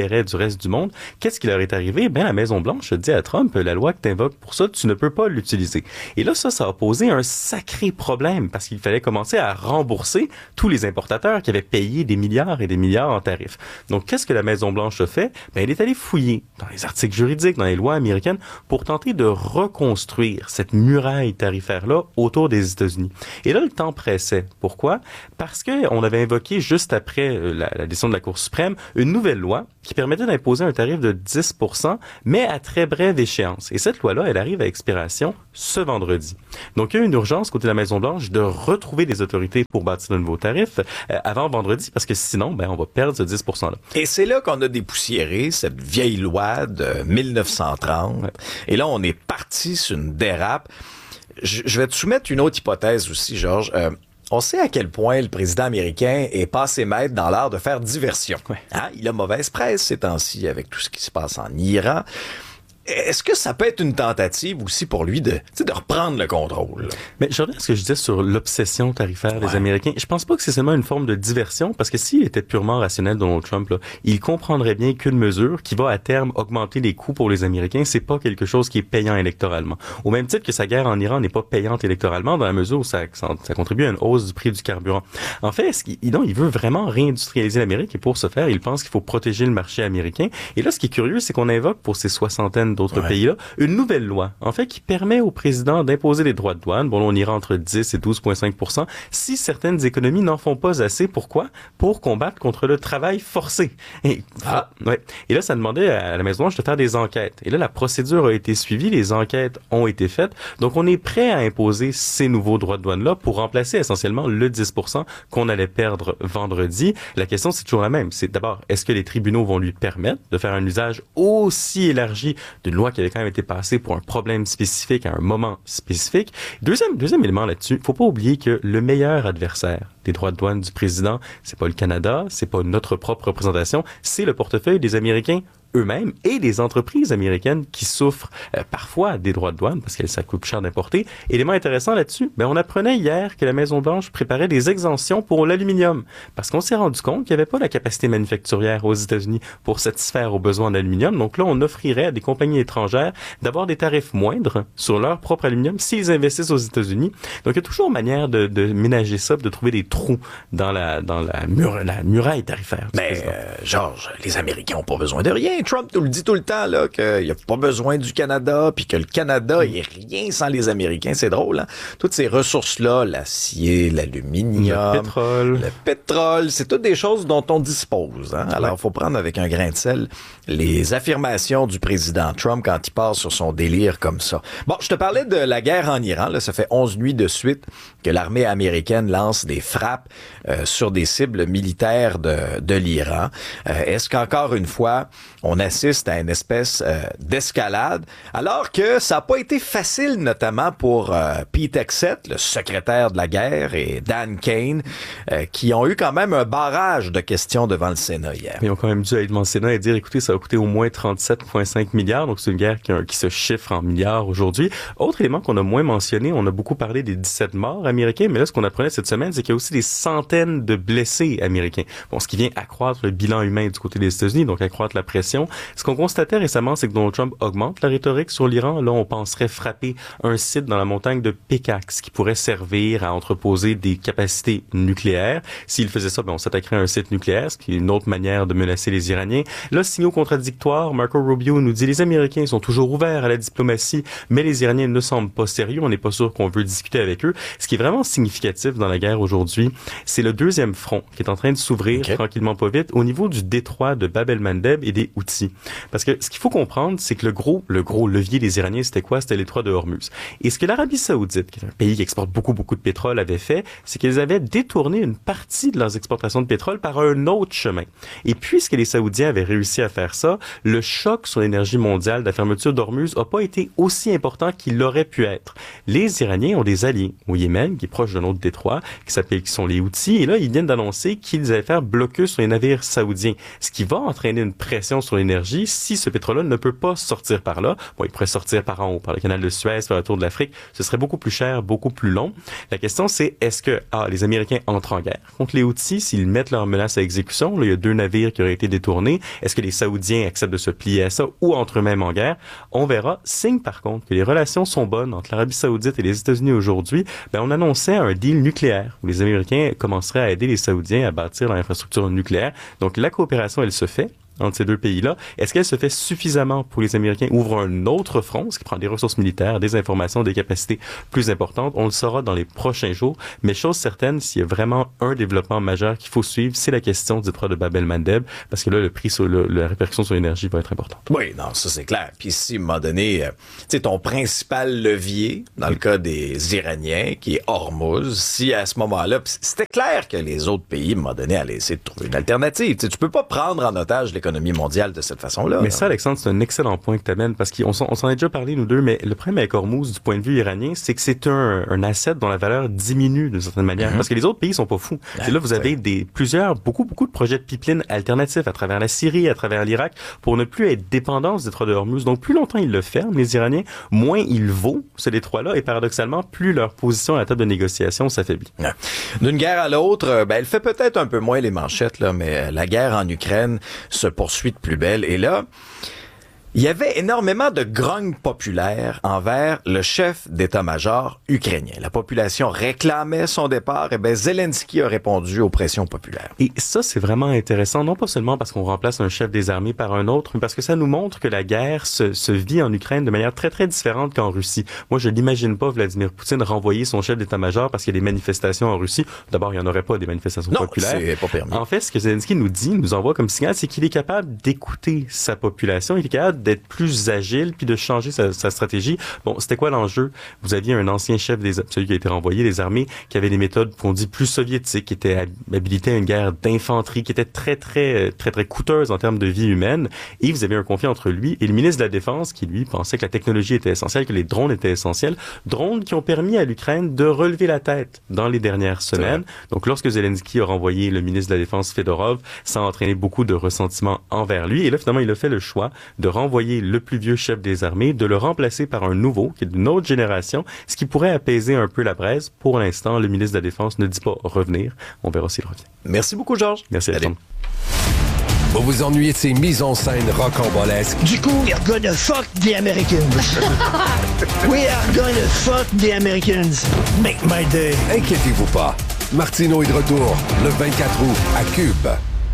[SPEAKER 15] l'intérêt du reste du monde. Qu'est-ce qui leur est arrivé? Ben, la Maison-Blanche dit à Trump, la loi que tu invoques pour ça, tu ne peux pas l'utiliser. Et là, ça, ça a posé un sacré problème parce qu'il fallait commencer à rembourser tous les importateurs qui avaient payé des milliards et des milliards en tarifs. Donc, qu'est-ce que la Maison-Blanche a fait? Ben, elle est allée fouiller dans les articles juridiques, dans les lois américaines, pour tenter de reconstruire cette muraille tarifaire-là autour des États-Unis. Et là, le temps pressait. Pourquoi? Parce qu'on avait invoqué, juste après la, la décision de la Cour suprême, une nouvelle loi qui permettait d'imposer un tarif de dix pour cent, mais à très brève échéance. Et cette loi-là, elle arrive à expiration ce vendredi. Donc, il y a une urgence côté de la Maison-Blanche de retrouver des autorités pour bâtir de nouveaux tarifs euh, avant vendredi, parce que sinon, ben, on va perdre ce dix pour cent-là.
[SPEAKER 1] Et c'est là qu'on a dépoussiéré cette vieille loi de mille neuf cent trente. Ouais. Et là, on est parti sur une dérape. Je, je vais te soumettre une autre hypothèse aussi, Georges. Euh, On sait à quel point le président américain est passé maître dans l'art de faire diversion. Ouais. Hein? Il a mauvaise presse ces temps-ci avec tout ce qui se passe en Iran. Est-ce que ça peut être une tentative aussi pour lui de, de reprendre le contrôle?
[SPEAKER 15] Mais je reviens à ce que je disais sur l'obsession tarifaire ouais. des Américains. Je pense pas que c'est seulement une forme de diversion, parce que s'il était purement rationnel, Donald Trump, là, il comprendrait bien qu'une mesure qui va à terme augmenter les coûts pour les Américains, c'est pas quelque chose qui est payant électoralement. Au même titre que sa guerre en Iran n'est pas payante électoralement, dans la mesure où ça, ça, ça contribue à une hausse du prix du carburant. En fait, ce qu'il, non, il veut vraiment réindustrialiser l'Amérique, et pour ce faire, il pense qu'il faut protéger le marché américain. Et là, ce qui est curieux, c'est qu'on invoque pour ces soixantaines d'autres ouais. pays-là, une nouvelle loi, en fait, qui permet au président d'imposer des droits de douane. Bon, là, on ira entre dix et douze virgule cinq pour cent si certaines économies n'en font pas assez. Pourquoi? Pour combattre contre le travail forcé. Et, ah. ouais. Et là, ça demandait à la Maison-Blanche de faire des enquêtes. Et là, la procédure a été suivie, les enquêtes ont été faites. Donc, on est prêt à imposer ces nouveaux droits de douane-là pour remplacer essentiellement le dix pour cent qu'on allait perdre vendredi. La question, c'est toujours la même. C'est d'abord, est-ce que les tribunaux vont lui permettre de faire un usage aussi élargi d'une loi qui avait quand même été passée pour un problème spécifique à un moment spécifique? Deuxième, deuxième élément là-dessus, faut pas oublier que le meilleur adversaire des droits de douane du président, c'est pas le Canada, c'est pas notre propre représentation, c'est le portefeuille des Américains eux-mêmes et des entreprises américaines qui souffrent euh, parfois des droits de douane parce que ça coûte cher d'importer. Élément intéressant là-dessus, ben on apprenait hier que la Maison-Blanche préparait des exemptions pour l'aluminium parce qu'on s'est rendu compte qu'il n'y avait pas la capacité manufacturière aux États-Unis pour satisfaire aux besoins d'aluminium. Donc là, on offrirait à des compagnies étrangères d'avoir des tarifs moindres sur leur propre aluminium s'ils investissent aux États-Unis. Donc il y a toujours manière de, de ménager ça, de trouver des trous dans la, dans la, mur, la muraille tarifaire.
[SPEAKER 1] Mais euh, Georges, les Américains n'ont pas besoin de rien. Trump nous le dit tout le temps là qu'il n'y a pas besoin du Canada, puis que le Canada est rien sans les Américains. C'est drôle, hein? Toutes ces ressources-là, l'acier, l'aluminium,
[SPEAKER 15] le pétrole,
[SPEAKER 1] le pétrole, c'est toutes des choses dont on dispose. Hein? Alors, il faut prendre avec un grain de sel les affirmations du président Trump quand il part sur son délire comme ça. Bon, je te parlais de la guerre en Iran. Là, ça fait onze nuits de suite que l'armée américaine lance des frappes euh, sur des cibles militaires de, de l'Iran. Euh, est-ce qu'encore une fois, on assiste à une espèce euh, d'escalade, alors que ça n'a pas été facile, notamment pour euh, Pete Hegseth, le secrétaire de la guerre, et Dan Kane, euh, qui ont eu quand même un barrage de questions devant le Sénat hier.
[SPEAKER 15] Ils ont quand même dû aller devant le Sénat et dire, écoutez, ça va coûter au moins trente-sept virgule cinq milliards, donc c'est une guerre qui, qui se chiffre en milliards aujourd'hui. Autre élément qu'on a moins mentionné, on a beaucoup parlé des dix-sept morts américains, mais là, ce qu'on apprenait cette semaine, c'est qu'il y a aussi des centaines de blessés américains. Bon, ce qui vient accroître le bilan humain du côté des États-Unis, donc accroître la pression. Ce qu'on constatait récemment, c'est que Donald Trump augmente la rhétorique sur l'Iran. Là, on penserait frapper un site dans la montagne de Pekax qui pourrait servir à entreposer des capacités nucléaires. S'il faisait ça, ben, on s'attaquerait à un site nucléaire, ce qui est une autre manière de menacer les Iraniens. Là, signaux contradictoires, Marco Rubio nous dit les Américains sont toujours ouverts à la diplomatie, mais les Iraniens ne semblent pas sérieux. On n'est pas sûr qu'on veut discuter avec eux. Ce qui est vraiment significatif dans la guerre aujourd'hui, c'est le deuxième front qui est en train de s'ouvrir okay. tranquillement pas vite au niveau du détroit de Bab el-Mandeb et des Houthis. Parce que ce qu'il faut comprendre, c'est que le gros, le gros levier des Iraniens, c'était quoi? C'était l'étroit de Hormuz. Et ce que l'Arabie Saoudite, qui est un pays qui exporte beaucoup, beaucoup de pétrole, avait fait, c'est qu'ils avaient détourné une partie de leurs exportations de pétrole par un autre chemin. Et puisque les Saoudiens avaient réussi à faire ça, le choc sur l'énergie mondiale de la fermeture d'Hormuz n'a pas été aussi important qu'il l'aurait pu être. Les Iraniens ont des alliés au Yémen, qui est proche d'un autre détroit, qui s'appelle, qui sont les Houthis, et là, ils viennent d'annoncer qu'ils allaient faire blocus sur les navires saoudiens, ce qui va entraîner une pression sur sur l'énergie, si ce pétrole-là ne peut pas sortir par là, bon, il pourrait sortir par en haut, par le canal de Suez, par le tour de l'Afrique, ce serait beaucoup plus cher, beaucoup plus long. La question, c'est est-ce que ah, les Américains entrent en guerre contre les Houthis, s'ils mettent leurs menaces à exécution, là, il y a deux navires qui auraient été détournés, est-ce que les Saoudiens acceptent de se plier à ça ou entre eux-mêmes en guerre? On verra. Signe par contre que les relations sont bonnes entre l'Arabie Saoudite et les États-Unis aujourd'hui, ben, on annonçait un deal nucléaire où les Américains commenceraient à aider les Saoudiens à bâtir leur infrastructure nucléaire. Donc la coopération, elle se fait entre ces deux pays-là. Est-ce qu'elle se fait suffisamment pour les Américains ouvrent un autre front, ce qui prend des ressources militaires, des informations, des capacités plus importantes? On le saura dans les prochains jours. Mais chose certaine, s'il y a vraiment un développement majeur qu'il faut suivre, c'est la question du détroit de Bab el-Mandeb, parce que là, le prix sur le, la répercussion sur l'énergie va être importante.
[SPEAKER 1] Oui, non, ça c'est clair. Puis si, à un moment donné, euh, tu sais, ton principal levier, dans le cas des Iraniens, qui est Hormuz, si à ce moment-là, c'était clair que les autres pays, à un moment donné, allaient essayer de trouver une alternative. T'sais, tu peux pas prendre en otage l'économie mondiale de cette façon-là.
[SPEAKER 15] Mais
[SPEAKER 1] là.
[SPEAKER 15] ça, Alexandre, c'est un excellent point que tu amènes, parce qu'on s'en, on s'en est déjà parlé, nous deux, mais le problème avec Hormuz, du point de vue iranien, c'est que c'est un, un asset dont la valeur diminue d'une certaine manière, mm-hmm. parce que les autres pays sont pas fous. Ah, là, vous avez des, plusieurs, beaucoup, beaucoup de projets de pipeline alternatifs à travers la Syrie, à travers l'Irak, pour ne plus être dépendants du détroit de Hormuz. Donc, plus longtemps ils le ferment, les Iraniens, moins il vaut, ce détroit-là, et paradoxalement, plus leur position à la table de négociation s'affaiblit.
[SPEAKER 1] Ouais. D'une guerre à l'autre, ben, elle fait peut-être un peu moins les manchettes, là, mais la guerre en Ukraine se poursuit de plus belle. Et là, il y avait énormément de grogne populaire envers le chef d'état-major ukrainien. La population réclamait son départ. Et bien, Zelensky a répondu aux pressions populaires.
[SPEAKER 15] Et ça, c'est vraiment intéressant, non pas seulement parce qu'on remplace un chef des armées par un autre, mais parce que ça nous montre que la guerre se, se vit en Ukraine de manière très, très différente qu'en Russie. Moi, je n'imagine pas Vladimir Poutine renvoyer son chef d'état-major parce qu'il y a des manifestations en Russie. D'abord, il n'y en aurait pas des manifestations
[SPEAKER 1] non,
[SPEAKER 15] populaires.
[SPEAKER 1] C'est pas permis.
[SPEAKER 15] En fait, ce que Zelensky nous dit, nous envoie comme signal, c'est qu'il est capable d'écouter sa population. Il est capable d'être plus agile puis de changer sa, sa stratégie. Bon, c'était quoi l'enjeu? Vous aviez un ancien chef des celui qui a été renvoyé des armées qui avait des méthodes qu'on dit plus soviétiques, qui était habilité à une guerre d'infanterie qui était très très très très coûteuse en termes de vie humaine, et vous avez un conflit entre lui et le ministre de la Défense qui lui pensait que la technologie était essentielle, que les drones étaient essentiels, drones qui ont permis à l'Ukraine de relever la tête dans les dernières semaines. Donc lorsque Zelensky a renvoyé le ministre de la Défense Fedorov, ça a entraîné beaucoup de ressentiment envers lui, et là finalement il a fait le choix de renvoyer le plus vieux chef des armées, de le remplacer par un nouveau, qui est d'une autre génération, ce qui pourrait apaiser un peu la braise. Pour l'instant, le ministre de la Défense ne dit pas revenir. On verra s'il revient.
[SPEAKER 1] Merci beaucoup, Georges.
[SPEAKER 15] Merci, Alexandre.
[SPEAKER 6] Vous vous ennuyez de ces mises en scène rocambolesques?
[SPEAKER 16] Du coup, we're gonna fuck the Americans. We are gonna fuck the Americans. Make my day.
[SPEAKER 6] Inquiétez-vous pas. Martineau est de retour le vingt-quatre août à Cube.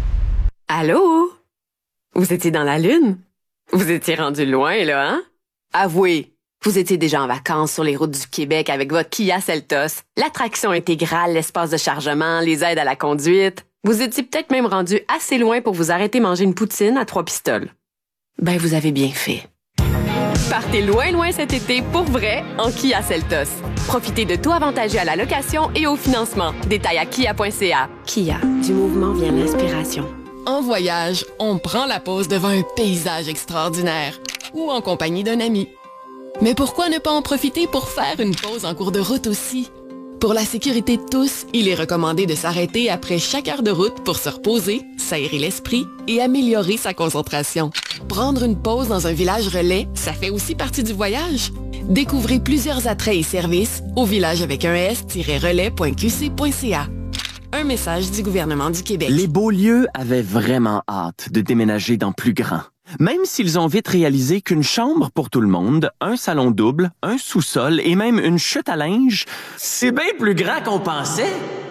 [SPEAKER 17] Allô? Vous étiez dans la Lune? Vous étiez rendu loin, là, hein? Avouez, vous étiez déjà en vacances sur les routes du Québec avec votre Kia Seltos, l'attraction intégrale, l'espace de chargement, les aides à la conduite. Vous étiez peut-être même rendu assez loin pour vous arrêter manger une poutine à trois pistoles. Ben, vous avez bien fait. Partez loin, loin cet été pour vrai en Kia Seltos. Profitez de tout avantageux à la location et au financement. Détails à kia point c a. Kia, du mouvement vient l'inspiration.
[SPEAKER 18] En voyage, on prend la pause devant un paysage extraordinaire ou en compagnie d'un ami. Mais pourquoi ne pas en profiter pour faire une pause en cours de route aussi? Pour la sécurité de tous, il est recommandé de s'arrêter après chaque heure de route pour se reposer, s'aérer l'esprit et améliorer sa concentration. Prendre une pause dans un village relais, ça fait aussi partie du voyage. Découvrez plusieurs attraits et services au village avec un s tiret relais point q c point c a. Un message du gouvernement du Québec.
[SPEAKER 19] Les Beaulieu avaient vraiment hâte de déménager dans plus grand. Même s'ils ont vite réalisé qu'une chambre pour tout le monde, un salon double, un sous-sol et même une chute à linge, c'est bien plus grand qu'on pensait.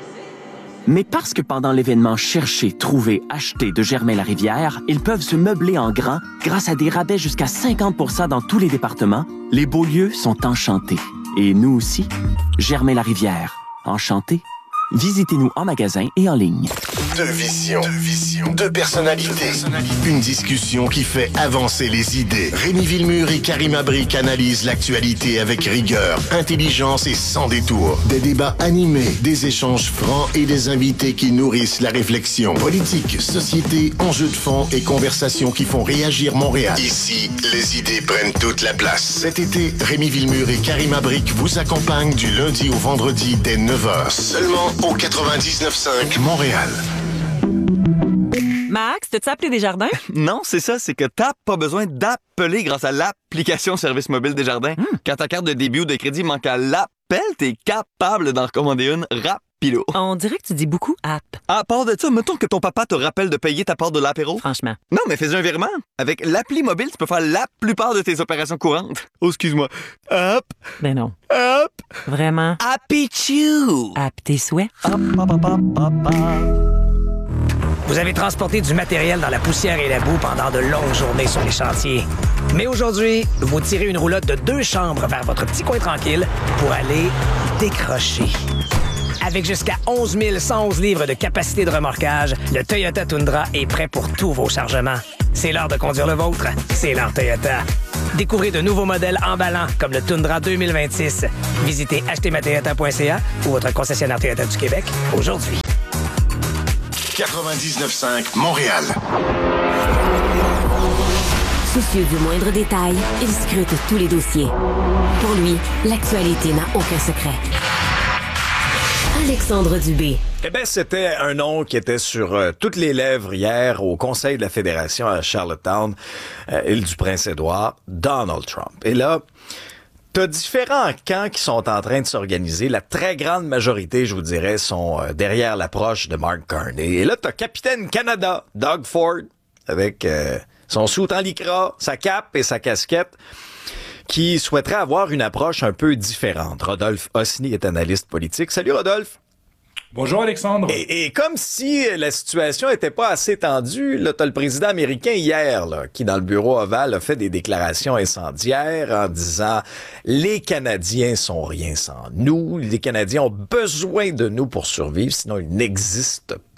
[SPEAKER 19] Mais parce que pendant l'événement Chercher, Trouver, Acheter de Germain-Larivière, ils peuvent se meubler en grand grâce à des rabais jusqu'à cinquante pour cent dans tous les départements, les Beaulieu sont enchantés. Et nous aussi, Germain-Larivière, enchantés. Visitez-nous en magasin et en ligne.
[SPEAKER 7] Deux visions, deux visions, deux personnalités. Une discussion qui fait avancer les idées. Rémi Villemur et Karim Abrik analysent l'actualité avec rigueur, intelligence et sans détour. Des débats animés, des échanges francs et des invités qui nourrissent la réflexion. Politique, société, enjeux de fond et conversations qui font réagir Montréal. Ici, les idées prennent toute la place. Cet été, Rémi Villemur et Karim Abrik vous accompagnent du lundi au vendredi dès neuf heures. Seulement au quatre-vingt-dix-neuf cinq Montréal.
[SPEAKER 20] Max, t'as-tu appelé Desjardins?
[SPEAKER 21] Non, c'est ça, c'est que t'as pas besoin d'appeler grâce à l'application Service mobile Desjardins. Mm. Quand ta carte de débit ou de crédit manque à l'appel, t'es capable d'en recommander une rapido.
[SPEAKER 20] On dirait que tu dis beaucoup app.
[SPEAKER 21] À part de ça, mettons que ton papa te rappelle de payer ta part de l'apéro.
[SPEAKER 20] Franchement.
[SPEAKER 21] Non, mais fais un virement. Avec l'appli mobile, tu peux faire la plupart de tes opérations courantes. Oh, excuse-moi. Hop.
[SPEAKER 20] Ben non.
[SPEAKER 21] Hop.
[SPEAKER 20] Vraiment.
[SPEAKER 21] Happy Chew.
[SPEAKER 20] App tes souhaits.
[SPEAKER 21] Hop, hop, hop, hop, hop, hop.
[SPEAKER 22] Vous avez transporté du matériel dans la poussière et la boue pendant de longues journées sur les chantiers. Mais aujourd'hui, vous tirez une roulotte de deux chambres vers votre petit coin tranquille pour aller décrocher. Avec jusqu'à onze mille cent onze livres de capacité de remorquage, le Toyota Tundra est prêt pour tous vos chargements. C'est l'heure de conduire le vôtre. C'est l'heure Toyota. Découvrez de nouveaux modèles emballants comme le Tundra deux mille vingt-six. Visitez acheter ma toyota point c a ou votre concessionnaire Toyota du Québec aujourd'hui.
[SPEAKER 7] quatre-vingt-dix-neuf cinq Montréal.
[SPEAKER 3] Soucieux du moindre détail, il scrute tous les dossiers. Pour lui, l'actualité n'a aucun secret. Alexandre Dubé.
[SPEAKER 1] Eh bien, c'était un nom qui était sur euh, toutes les lèvres hier au Conseil de la Fédération à Charlottetown, euh, île du Prince-Édouard, Donald Trump. Et là, t'as différents camps qui sont en train de s'organiser. La très grande majorité, je vous dirais, sont euh, derrière l'approche de Mark Carney. Et là, t'as Capitaine Canada, Doug Ford, avec euh, son soute en lycra, sa cape et sa casquette, qui souhaiterait avoir une approche un peu différente. Rodolphe Osny est analyste politique. Salut Rodolphe.
[SPEAKER 23] Bonjour Alexandre.
[SPEAKER 1] Et, et comme si la situation était pas assez tendue, là, t'as le président américain hier, là, qui dans le bureau ovale a fait des déclarations incendiaires en disant « Les Canadiens sont rien sans nous, les Canadiens ont besoin de nous pour survivre, sinon ils n'existent pas. »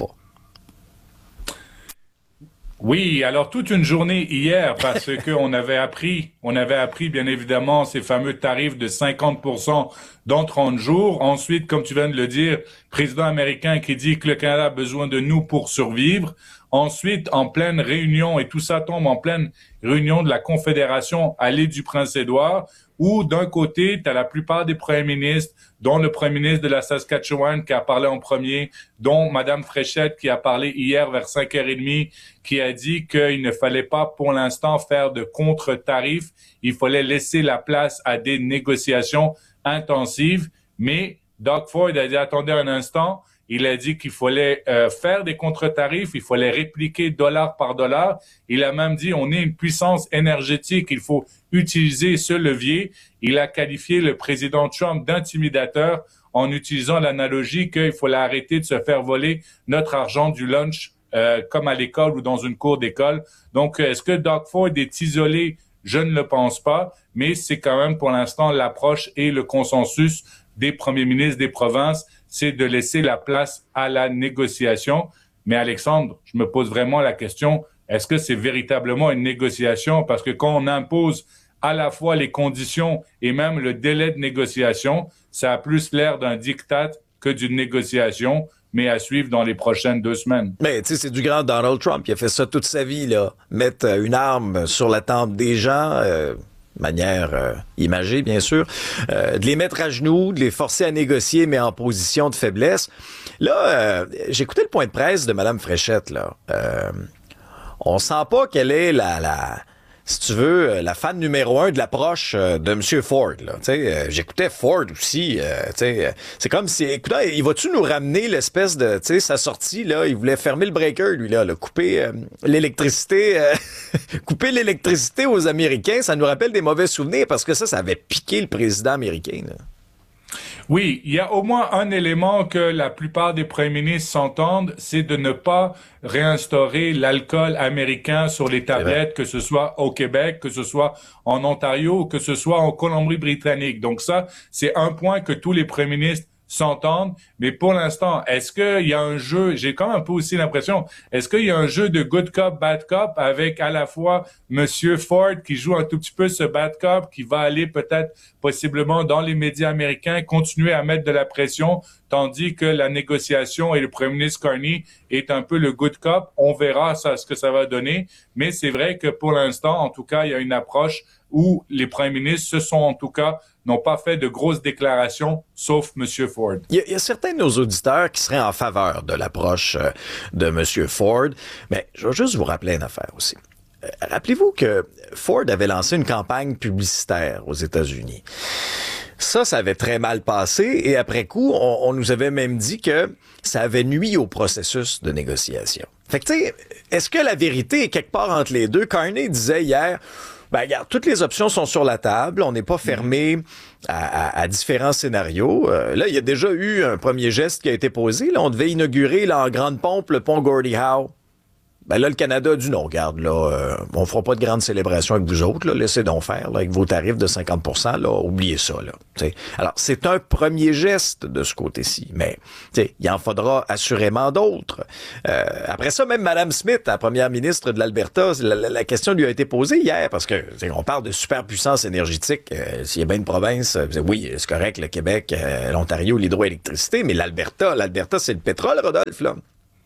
[SPEAKER 23] Oui, alors toute une journée hier parce que on avait appris, on avait appris bien évidemment ces fameux tarifs de cinquante pour cent dans trente jours. Ensuite, comme tu viens de le dire, président américain qui dit que le Canada a besoin de nous pour survivre. Ensuite, en pleine réunion, et tout ça tombe en pleine réunion de la Confédération à l'île du Prince-Édouard, où d'un côté, tu as la plupart des premiers ministres, dont le premier ministre de la Saskatchewan qui a parlé en premier, dont Madame Fréchette qui a parlé hier vers cinq heures trente, qui a dit qu'il ne fallait pas pour l'instant faire de contre-tarifs, il fallait laisser la place à des négociations intensives. Mais Doug Ford a dit, attendez un instant, il a dit qu'il fallait euh, faire des contre-tarifs, il fallait répliquer dollar par dollar. Il a même dit, on est une puissance énergétique, il faut utiliser ce levier. Il a qualifié le président Trump d'intimidateur en utilisant l'analogie qu'il fallait arrêter de se faire voler notre argent du lunch euh, comme à l'école ou dans une cour d'école. Donc, est-ce que Doug Ford est isolé? Je ne le pense pas, mais c'est quand même pour l'instant l'approche et le consensus des premiers ministres des provinces, c'est de laisser la place à la négociation. Mais Alexandre, je me pose vraiment la question, est-ce que c'est véritablement une négociation? Parce que quand on impose à la fois les conditions et même le délai de négociation, ça a plus l'air d'un diktat que d'une négociation, mais à suivre dans les prochaines deux semaines.
[SPEAKER 1] Mais tu sais, c'est du grand Donald Trump. Il a fait ça toute sa vie, là. Mettre une arme sur la tempe des gens... Euh... de manière euh, imagée, bien sûr, euh, de les mettre à genoux, de les forcer à négocier, mais en position de faiblesse. Là, euh, j'écoutais le point de presse de Mme Fréchette, là. Euh, on sent pas qu'elle est la, la, si tu veux, la fan numéro un de l'approche de M. Ford, là. Tu sais, euh, j'écoutais Ford aussi, euh, tu sais, euh, c'est comme si, écoute, il va-tu nous ramener l'espèce de, tu sais, sa sortie, là, il voulait fermer le breaker, lui, là, là couper euh, l'électricité, euh, couper l'électricité aux Américains, ça nous rappelle des mauvais souvenirs, parce que ça, ça avait piqué le président américain, là.
[SPEAKER 23] Oui, il y a au moins un élément que la plupart des premiers ministres s'entendent, c'est de ne pas réinstaurer l'alcool américain sur les tablettes, que ce soit au Québec, que ce soit en Ontario, ou que ce soit en Colombie-Britannique. Donc ça, c'est un point que tous les premiers ministres s'entendent, mais pour l'instant, est-ce qu'il y a un jeu, j'ai quand même un peu aussi l'impression, est-ce qu'il y a un jeu de good cop, bad cop avec à la fois Monsieur Ford qui joue un tout petit peu ce bad cop, qui va aller peut-être possiblement dans les médias américains, continuer à mettre de la pression, tandis que la négociation et le premier ministre Carney est un peu le good cop. On verra ça, ce que ça va donner, mais c'est vrai que pour l'instant, en tout cas, il y a une approche où les premiers ministres se sont en tout cas n'ont pas fait de grosses déclarations, sauf M. Ford.
[SPEAKER 1] Il y, a, il y a certains de nos auditeurs qui seraient en faveur de l'approche euh, de M. Ford, mais je vais juste vous rappeler une affaire aussi. Euh, rappelez-vous que Ford avait lancé une campagne publicitaire aux États-Unis. Ça, ça avait très mal passé et après coup, on, on nous avait même dit que ça avait nui au processus de négociation. Fait que tu sais, est-ce que la vérité est quelque part entre les deux? Carney disait hier... Ben, regarde, toutes les options sont sur la table. On n'est pas fermé à, à, à différents scénarios. Euh, là, il y a déjà eu un premier geste qui a été posé. Là, on devait inaugurer là, en grande pompe le pont Gordie Howe. Ben là, le Canada a dit non, regarde, là, euh, on fera pas de grande célébration avec vous autres, là, laissez donc faire, là, avec vos tarifs de cinquante pour cent, là, oubliez ça, là. T'sais. Alors, c'est un premier geste de ce côté-ci, mais il en faudra assurément d'autres. Euh, après ça, même Mme Smith, la première ministre de l'Alberta, la, la, la question lui a été posée hier, parce que on parle de superpuissance énergétique. Euh, s'il y a bien une province, euh, oui, c'est correct, le Québec, euh, l'Ontario, l'hydroélectricité, mais l'Alberta, l'Alberta, c'est le pétrole, Rodolphe, là.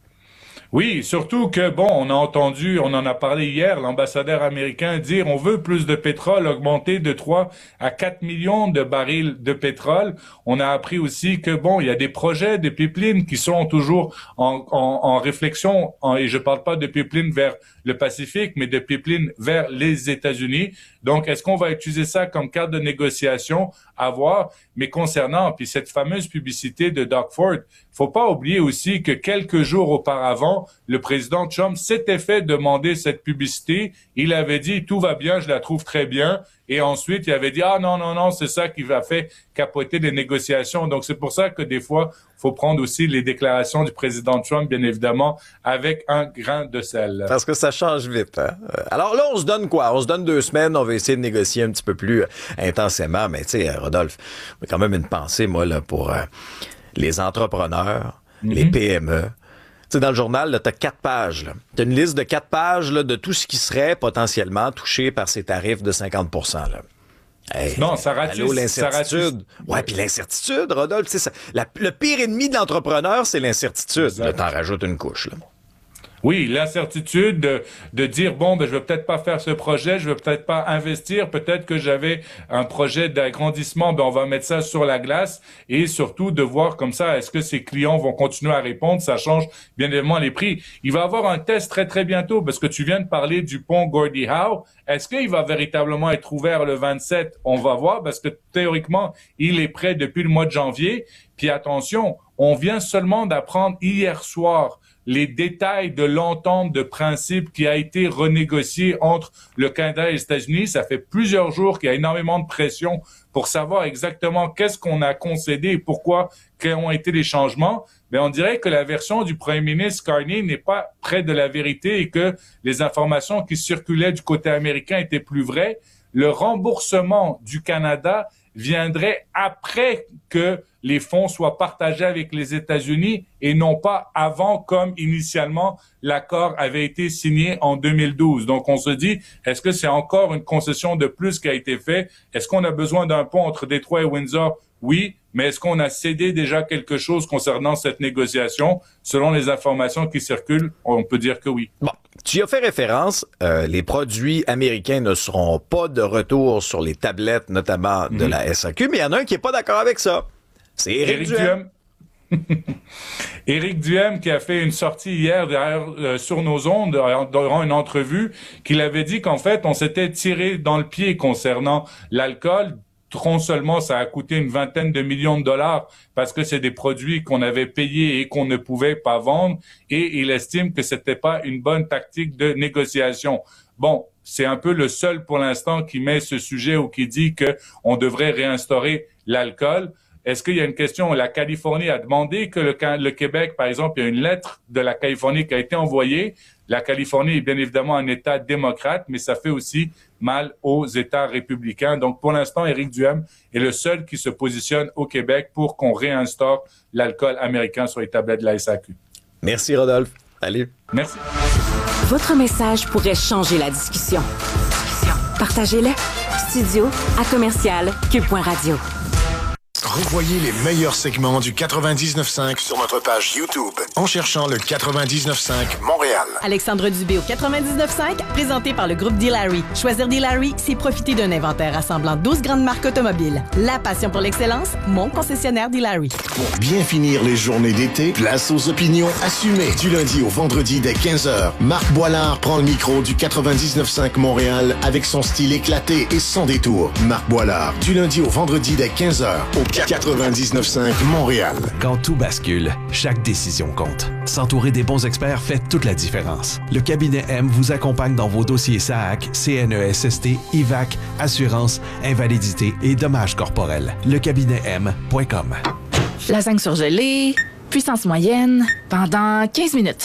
[SPEAKER 23] Oui, surtout que, bon, on a entendu, on en a parlé hier, l'ambassadeur américain dire on veut plus de pétrole, augmenter de trois à quatre millions de barils de pétrole. On a appris aussi que, bon, il y a des projets de pipelines qui sont toujours en, en, en réflexion, en, et je parle pas de pipelines vers le Pacifique, mais de pipelines vers les États-Unis. Donc, est-ce qu'on va utiliser ça comme carte de négociation? À voir. Mais concernant, puis cette fameuse publicité de Doug Ford, faut pas oublier aussi que quelques jours auparavant, le président Trump s'était fait demander cette publicité. Il avait dit, tout va bien, je la trouve très bien. Et ensuite, il avait dit, ah non, non, non, c'est ça qui va faire capoter les négociations. Donc, c'est pour ça que des fois, faut prendre aussi les déclarations du président Trump, bien évidemment, avec un grain de sel.
[SPEAKER 1] Parce que ça change vite. Hein? Alors là, on se donne quoi? On se donne deux semaines, on va essayer de négocier un petit peu plus intensément. Mais tu sais, Rodolphe, j'ai quand même une pensée, moi, là, pour euh, les entrepreneurs, mm-hmm. les P M E. Tu sais, dans le journal, tu as quatre pages. Tu as une liste de quatre pages là, de tout ce qui serait potentiellement touché par ces tarifs de cinquante pour cent. Là. Hey,
[SPEAKER 23] non, ça ratisse.
[SPEAKER 1] Allô, l'incertitude. Ouais, puis l'incertitude, Rodolphe, c'est ça. La, le pire ennemi de l'entrepreneur, c'est l'incertitude. Là, t'en rajoutes une couche, là.
[SPEAKER 23] Oui, l'incertitude de, de dire, bon, ben, je vais peut-être pas faire ce projet, je vais peut-être pas investir, peut-être que j'avais un projet d'agrandissement, ben, on va mettre ça sur la glace, et surtout de voir comme ça, est-ce que ces clients vont continuer à répondre, ça change bien évidemment les prix. Il va y avoir un test très très bientôt, parce que tu viens de parler du pont Gordie Howe. Est-ce qu'il va véritablement être ouvert le vingt-sept? On va voir, parce que théoriquement, il est prêt depuis le mois de janvier. Puis attention, on vient seulement d'apprendre hier soir les détails de l'entente de principe qui a été renégociée entre le Canada et les États-Unis. Ça fait plusieurs jours qu'il y a énormément de pression pour savoir exactement qu'est-ce qu'on a concédé et pourquoi, quels ont été les changements. Mais on dirait que la version du premier ministre Carney n'est pas près de la vérité et que les informations qui circulaient du côté américain étaient plus vraies. Le remboursement du Canada viendrait après que les fonds soient partagés avec les États-Unis et non pas avant, comme initialement l'accord avait été signé en deux mille douze. Donc on se dit, est-ce que c'est encore une concession de plus qui a été faite? Est-ce qu'on a besoin d'un pont entre Détroit et Windsor? Oui, mais est-ce qu'on a cédé déjà quelque chose concernant cette négociation? Selon les informations qui circulent, on peut dire que oui.
[SPEAKER 1] Bon, tu y as fait référence, euh, les produits américains ne seront pas de retour sur les tablettes, notamment de mm-hmm. la S A Q, mais il y en a un qui est pas d'accord avec ça. C'est Éric Duhem.
[SPEAKER 23] Éric Duhem qui a fait une sortie hier derrière, euh, sur nos ondes durant une entrevue, qu'il avait dit qu'en fait, on s'était tiré dans le pied concernant l'alcool. Non seulement ça a coûté une vingtaine de millions de dollars parce que c'est des produits qu'on avait payés et qu'on ne pouvait pas vendre, et il estime que c'était pas une bonne tactique de négociation. Bon, c'est un peu le seul pour l'instant qui met ce sujet ou qui dit que on devrait réinstaurer l'alcool. Est-ce qu'il y a une question? La Californie a demandé que le, le Québec, par exemple, il y a une lettre de la Californie qui a été envoyée. La Californie est bien évidemment un État démocrate, mais ça fait aussi mal aux États républicains. Donc, pour l'instant, Éric Duhem est le seul qui se positionne au Québec pour qu'on réinstaure l'alcool américain sur les tablettes de la S A Q.
[SPEAKER 1] Merci, Rodolphe. Salut.
[SPEAKER 23] Merci.
[SPEAKER 3] Votre message pourrait changer la discussion. Partagez-le. Studio à commercial cube point radio.
[SPEAKER 7] Revoyez les meilleurs segments du quatre-vingt-dix-neuf cinq sur notre page YouTube en cherchant le quatre-vingt-dix-neuf cinq Montréal.
[SPEAKER 2] Alexandre Dubé au quatre-vingt-dix-neuf cinq, présenté par le groupe D-Larry. Choisir D-Larry, c'est profiter d'un inventaire rassemblant douze grandes marques automobiles. La passion pour l'excellence, mon concessionnaire D-Larry.
[SPEAKER 7] Pour bien finir les journées d'été, place aux opinions assumées. Du lundi au vendredi dès quinze heures, Marc Boilard prend le micro du quatre-vingt-dix-neuf cinq Montréal avec son style éclaté et sans détour. Marc Boilard, du lundi au vendredi dès quinze heures au quatre-vingt-dix-neuf cinq Montréal.
[SPEAKER 5] Quand tout bascule, chaque décision compte. S'entourer des bons experts fait toute la différence. Le cabinet M vous accompagne dans vos dossiers S A A C, C N E S S T, I V A C, assurance, invalidité et dommages corporels. Le cabinet M point com.
[SPEAKER 8] Lasagne surgelée, puissance moyenne, pendant quinze minutes.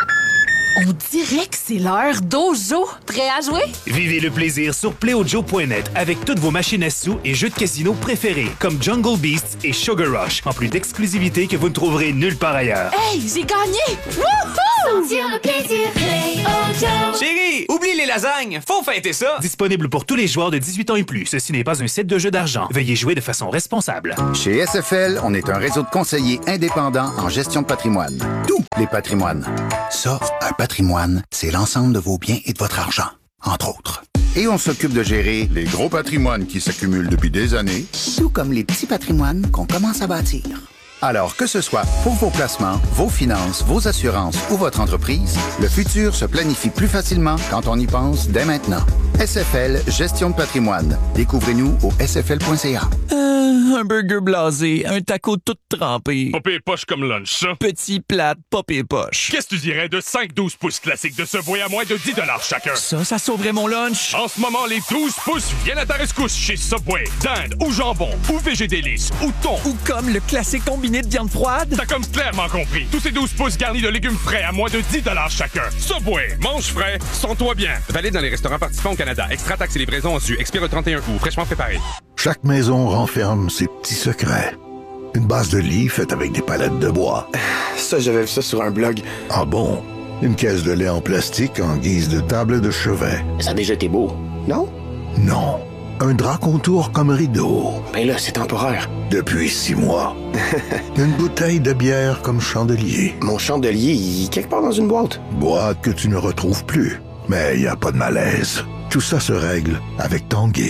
[SPEAKER 8] On dirait que c'est l'heure d'Ojo. Prêt à jouer?
[SPEAKER 24] Vivez le plaisir sur play ojo point net avec toutes vos machines à sous et jeux de casino préférés comme Jungle Beasts et Sugar Rush, en plus d'exclusivité que vous ne trouverez nulle part ailleurs.
[SPEAKER 8] Hey, j'ai gagné! Wouhou!
[SPEAKER 25] Sentir le plaisir, Play Ojo.
[SPEAKER 24] Chérie, oublie les lasagnes, faut fêter ça! Disponible pour tous les joueurs de dix-huit ans et plus. Ceci n'est pas un set de jeu d'argent. Veuillez jouer de façon responsable.
[SPEAKER 9] Chez S F L, on est un réseau de conseillers indépendants en gestion de patrimoine. Tous les patrimoines. Ça, un patrimoine, c'est l'ensemble de vos biens et de votre argent, entre autres. Et on s'occupe de gérer les gros patrimoines qui s'accumulent depuis des années, tout comme les petits patrimoines qu'on commence à bâtir. Alors, que ce soit pour vos placements, vos finances, vos assurances ou votre entreprise, le futur se planifie plus facilement quand on y pense dès maintenant. S F L, gestion de patrimoine. Découvrez-nous au s f l point c a.
[SPEAKER 26] Euh, un burger blasé, un taco tout trempé.
[SPEAKER 27] Pas pire poche comme lunch, ça.
[SPEAKER 26] Petit plat, pas pire poche.
[SPEAKER 27] Qu'est-ce que tu dirais de cinq douze pouces classiques de Subway à moins de dix dollars chacun?
[SPEAKER 26] Ça, ça sauverait mon lunch.
[SPEAKER 27] En ce moment, les douze pouces viennent à ta rescousse chez Subway. Dinde ou jambon, ou végé délice, ou thon.
[SPEAKER 26] Ou comme le classique combiné de viande froide.
[SPEAKER 27] T'as comme clairement compris. Tous ces douze pouces garnis de légumes frais à moins de dix dollars chacun. Subway, mange frais, sens-toi bien. Valide dans les restaurants participants au Canada. Extra taxes et livraison en su. Expire le trente et un août. Fraîchement préparé.
[SPEAKER 12] Chaque maison renferme ses petits secrets. Une base de lit faite avec des palettes de bois.
[SPEAKER 28] Ça, j'avais vu ça sur un blog.
[SPEAKER 12] Ah bon? Une caisse de lait en plastique en guise de table de chevet.
[SPEAKER 28] Ça a déjà été beau, non?
[SPEAKER 12] Non. Un drap contour comme rideau.
[SPEAKER 28] Ben là, c'est temporaire.
[SPEAKER 12] Depuis six mois. Une bouteille de bière comme chandelier.
[SPEAKER 28] Mon chandelier, il est quelque part dans une boîte.
[SPEAKER 12] Boîte que tu ne retrouves plus. Mais il n'y a pas de malaise. Tout ça se règle avec Tanguay.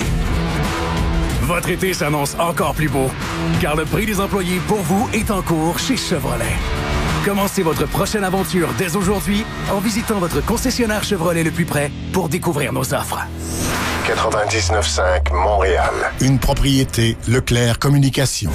[SPEAKER 29] Votre été s'annonce encore plus beau, car le prix des employés pour vous est en cours chez Chevrolet. Commencez votre prochaine aventure dès aujourd'hui en visitant votre concessionnaire Chevrolet le plus près pour découvrir nos offres.
[SPEAKER 7] quatre-vingt-dix-neuf cinq Montréal. Une propriété Leclerc Communication.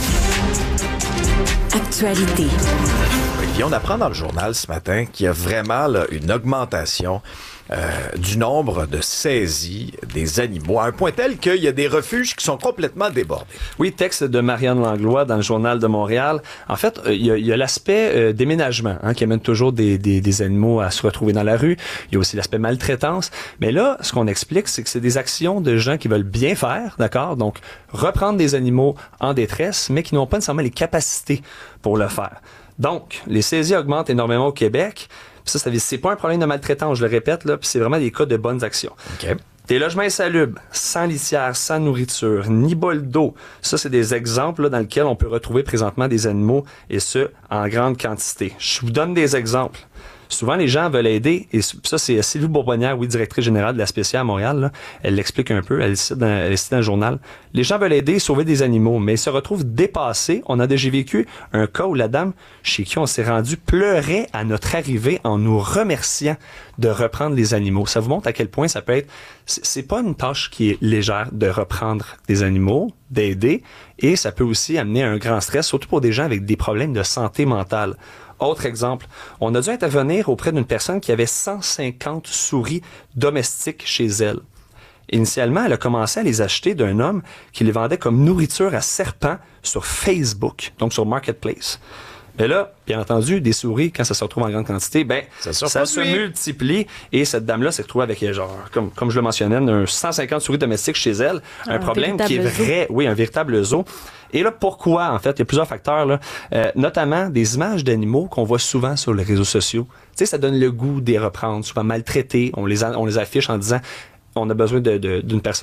[SPEAKER 3] Actualité.
[SPEAKER 1] Olivier, on apprend dans le journal ce matin qu'il y a vraiment là, une augmentation euh, du nombre de saisies des animaux, à un point tel qu'il y a des refuges qui sont complètement débordés.
[SPEAKER 4] Oui, texte de Marianne Langlois dans le Journal de Montréal. En fait, il y a, il y a l'aspect euh, déménagement hein, qui amène toujours des, des, des animaux à se retrouver dans la rue. Il y a aussi l'aspect maltraitance. Mais là, ce qu'on explique, c'est que c'est des actions de gens qui veulent bien faire, d'accord? Donc, reprendre des animaux en détresse, mais qui n'ont pas nécessairement les capacités pour le faire. Donc, les saisies augmentent énormément au Québec. Puis ça, ça c'est pas un problème de maltraitance, je le répète, là, puis c'est vraiment des cas de bonnes actions.
[SPEAKER 1] Okay.
[SPEAKER 4] Des logements insalubres, sans litière, sans nourriture, ni bol d'eau. Ça, c'est des exemples là, dans lesquels on peut retrouver présentement des animaux, et ce, en grande quantité. Je vous donne des exemples. Souvent, les gens veulent aider, et ça, c'est Sylvie Bourbonnière, oui, directrice générale de la Spécia à Montréal, là. Elle l'explique un peu, elle le cite dans, elle le cite dans le journal. Les gens veulent aider et sauver des animaux, mais ils se retrouvent dépassés. On a déjà vécu un cas où la dame chez qui on s'est rendu pleurait à notre arrivée en nous remerciant de reprendre les animaux. Ça vous montre à quel point ça peut être... C'est pas une tâche qui est légère de reprendre des animaux, d'aider, et ça peut aussi amener un grand stress, surtout pour des gens avec des problèmes de santé mentale. Autre exemple, on a dû intervenir auprès d'une personne qui avait cent cinquante souris domestiques chez elle. Initialement, elle a commencé à les acheter d'un homme qui les vendait comme nourriture à serpents sur Facebook, donc sur Marketplace. Mais là, bien entendu, des souris, quand ça se retrouve en grande quantité, ben ça, ça se multiplie. Et cette dame-là s'est retrouvée avec, genre, comme, comme je le mentionnais, un cent cinquante souris domestiques chez elle. Un, un problème qui est vrai. Zoo. Oui, un véritable zoo. Et là, pourquoi, en fait? Il y a plusieurs facteurs, là. Euh, notamment des images d'animaux qu'on voit souvent sur les réseaux sociaux. Tu sais, ça donne le goût de les reprendre, souvent maltraités. On les, a, on les affiche en disant... On a besoin de, de, d'une personne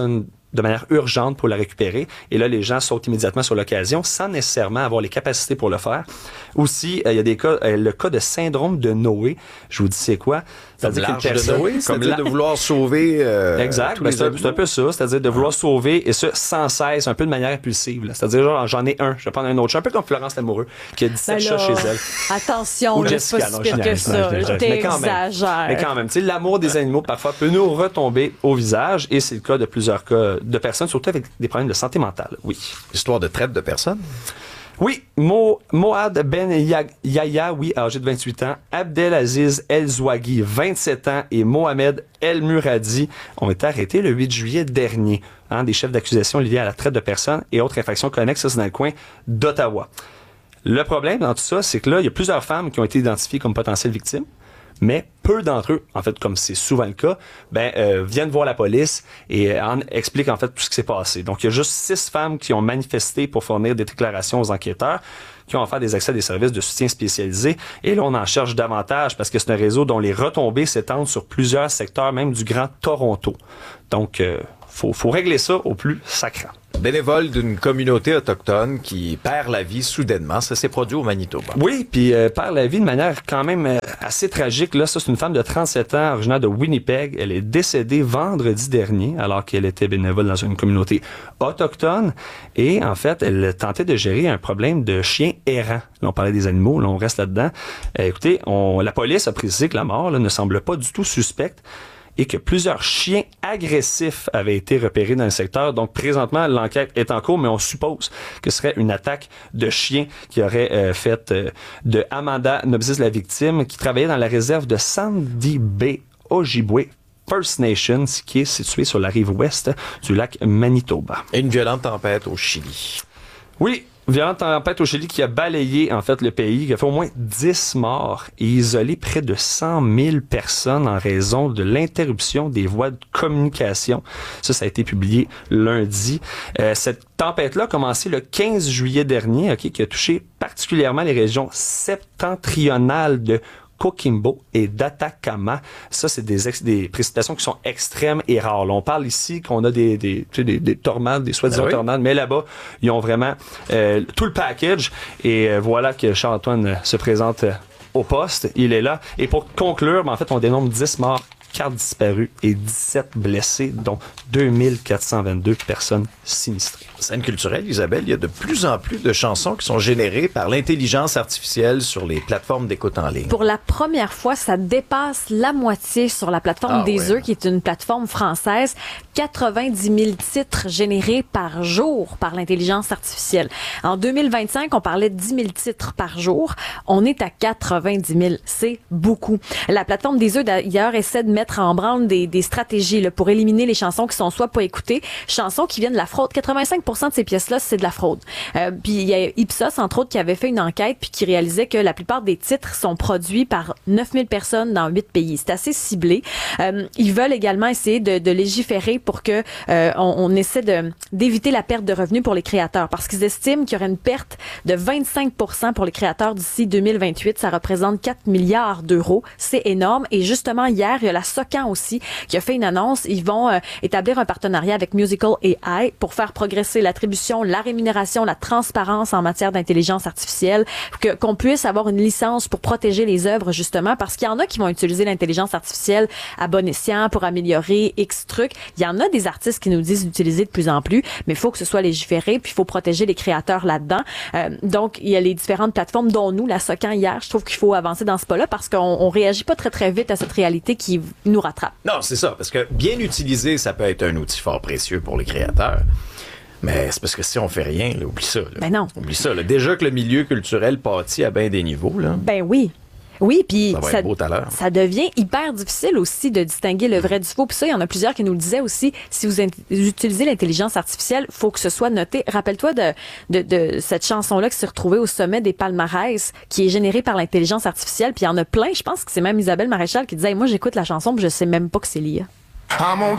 [SPEAKER 4] de manière urgente pour la récupérer. Et là, les gens sautent immédiatement sur l'occasion sans nécessairement avoir les capacités pour le faire. Aussi, euh, il y a des cas, euh, le cas de syndrome de Noé. Je vous dis c'est quoi?
[SPEAKER 1] C'est-à-dire qu'une personne, de Noé, c'est-à-dire la... de vouloir sauver euh,
[SPEAKER 4] exact,
[SPEAKER 1] tous
[SPEAKER 4] ben
[SPEAKER 1] les
[SPEAKER 4] c'est, c'est un peu ça, c'est-à-dire de vouloir ah. sauver, et ça sans cesse, un peu de manière impulsive. Là. C'est-à-dire, genre, j'en ai un, je vais prendre un autre. Je suis un peu comme Florence Lamoureux, qui a dix-sept ben chats chez elle.
[SPEAKER 8] Attention,
[SPEAKER 4] ou Jessica,
[SPEAKER 8] pas si pire que ça. T'exagères.
[SPEAKER 4] Mais quand même, tu sais, l'amour des animaux, parfois, peut nous retomber au visage, et c'est le cas de plusieurs cas de personnes, surtout avec des problèmes de santé mentale, oui.
[SPEAKER 1] Histoire de traite de personnes?
[SPEAKER 4] Oui, Mo, Moad Ben Yahya, oui, âgé de vingt-huit ans, Abdelaziz El Zouaghi, vingt-sept ans, et Mohamed El Muradi ont été arrêtés le huit juillet dernier. Hein, des chefs d'accusation liés à la traite de personnes et autres infractions connexes, ça c'est dans le coin d'Ottawa. Le problème dans tout ça, c'est que là, il y a plusieurs femmes qui ont été identifiées comme potentielles victimes. Mais peu d'entre eux, en fait, comme c'est souvent le cas, ben euh, viennent voir la police et euh, en expliquent en fait tout ce qui s'est passé. Donc, il y a juste six femmes qui ont manifesté pour fournir des déclarations aux enquêteurs, qui ont offert des accès à des services de soutien spécialisés. Et là, on en cherche davantage parce que c'est un réseau dont les retombées s'étendent sur plusieurs secteurs, même du Grand Toronto. Donc, euh, faut, faut régler ça au plus sacrant.
[SPEAKER 1] Bénévole d'une communauté autochtone qui perd la vie soudainement. Ça s'est produit au Manitoba.
[SPEAKER 4] Oui, puis euh, perd la vie de manière quand même euh, assez tragique. Là, ça, c'est une femme de trente-sept ans, originaire de Winnipeg. Elle est décédée vendredi dernier, alors qu'elle était bénévole dans une communauté autochtone. Et en fait, elle tentait de gérer un problème de chien errant. Là, on parlait des animaux, là, on reste là-dedans. Euh, écoutez, on, la police a précisé que la mort là, ne semble pas du tout suspecte, et que plusieurs chiens agressifs avaient été repérés dans le secteur. Donc, présentement, l'enquête est en cours, mais on suppose que ce serait une attaque de chiens qui aurait euh, fait euh, de Amanda Nobsis, la victime, qui travaillait dans la réserve de Sandy Bay, Ojibwe First Nations, qui est située sur la rive ouest du lac Manitoba.
[SPEAKER 1] Et une violente tempête au Chili.
[SPEAKER 4] Oui, violente tempête au Chili qui a balayé en fait le pays, qui a fait au moins dix morts et isolé près de cent mille personnes en raison de l'interruption des voies de communication. Ça, ça a été publié lundi. Euh, cette tempête-là a commencé le quinze juillet dernier, ok, qui a touché particulièrement les régions septentrionales de Coquimbo et d'Atacama. Ça, c'est des, ex- des précipitations qui sont extrêmes et rares. Là, on parle ici qu'on a des, des, tu sais, des, des tornades, des soi-disant ah oui? tornades, mais là-bas, ils ont vraiment euh, tout le package. Et euh, voilà que Charles-Antoine euh, se présente euh, au poste. Il est là. Et pour conclure, ben, en fait, on dénombre dix morts, quatre disparus et dix-sept blessés, dont deux mille quatre cent vingt-deux personnes sinistrées.
[SPEAKER 1] Scène culturelle, Isabelle, il y a de plus en plus de chansons qui sont générées par l'intelligence artificielle sur les plateformes d'écoute en ligne.
[SPEAKER 8] Pour la première fois, ça dépasse la moitié sur la plateforme
[SPEAKER 1] ah,
[SPEAKER 8] des
[SPEAKER 1] ouais.
[SPEAKER 8] œufs, qui est une plateforme française. quatre-vingt-dix mille titres générés par jour par l'intelligence artificielle. En deux mille vingt-cinq, on parlait de dix mille titres par jour. On est à quatre-vingt-dix mille. C'est beaucoup. La plateforme des œufs, d'ailleurs, essaie de mettre en branle des, des stratégies là, pour éliminer les chansons qui sont soit pas écoutées, chansons qui viennent de la fraude. quatre-vingt-cinq pour cent de ces pièces-là, c'est de la fraude. Euh, puis il y a Ipsos, entre autres, qui avait fait une enquête puis qui réalisait que la plupart des titres sont produits par neuf mille personnes dans huit pays. C'est assez ciblé. Euh, ils veulent également essayer de, de légiférer pour que euh, on, on essaie de d'éviter la perte de revenus pour les créateurs, parce qu'ils estiment qu'il y aurait une perte de vingt-cinq pour cent pour les créateurs d'ici deux mille vingt-huit. Ça représente quatre milliards d'euros. C'est énorme. Et justement, hier, il y a la SOCAN aussi qui a fait une annonce. Ils vont euh, établir un partenariat avec Musical A I pour faire progresser l'attribution, la rémunération, la transparence en matière d'intelligence artificielle, que, qu'on puisse avoir une licence pour protéger les œuvres, justement, parce qu'il y en a qui vont utiliser l'intelligence artificielle à bon escient pour améliorer X trucs. Il y en a des artistes qui nous disent d'utiliser de plus en plus, mais il faut que ce soit légiféré, puis il faut protéger les créateurs là-dedans. Euh, donc, il y a les différentes plateformes, dont nous, la SOCAN hier. Je trouve qu'il faut avancer dans ce pas-là parce qu'on on réagit pas très, très vite à cette réalité qui nous rattrape.
[SPEAKER 1] Non, c'est ça, parce que bien utilisé, ça peut être un outil fort précieux pour les créateurs. Mais c'est parce que si on fait rien, là, oublie ça. Là.
[SPEAKER 8] Ben non.
[SPEAKER 1] Oublie ça. Là. Déjà que le milieu culturel pâtit à bien des niveaux. Là.
[SPEAKER 8] Ben oui. Oui, puis
[SPEAKER 1] ça,
[SPEAKER 8] ça,
[SPEAKER 1] beau
[SPEAKER 8] ça devient hyper difficile aussi de distinguer le vrai du faux. Puis ça, il y en a plusieurs qui nous le disaient aussi. Si vous in- utilisez l'intelligence artificielle, faut que ce soit noté. Rappelle-toi de, de, de cette chanson-là qui s'est retrouvée au sommet des palmarès, qui est générée par l'intelligence artificielle. Puis il y en a plein. Je pense que c'est même Isabelle Maréchal qui disait hey, « Moi, j'écoute la chanson, puis je sais même pas que c'est l'I A. »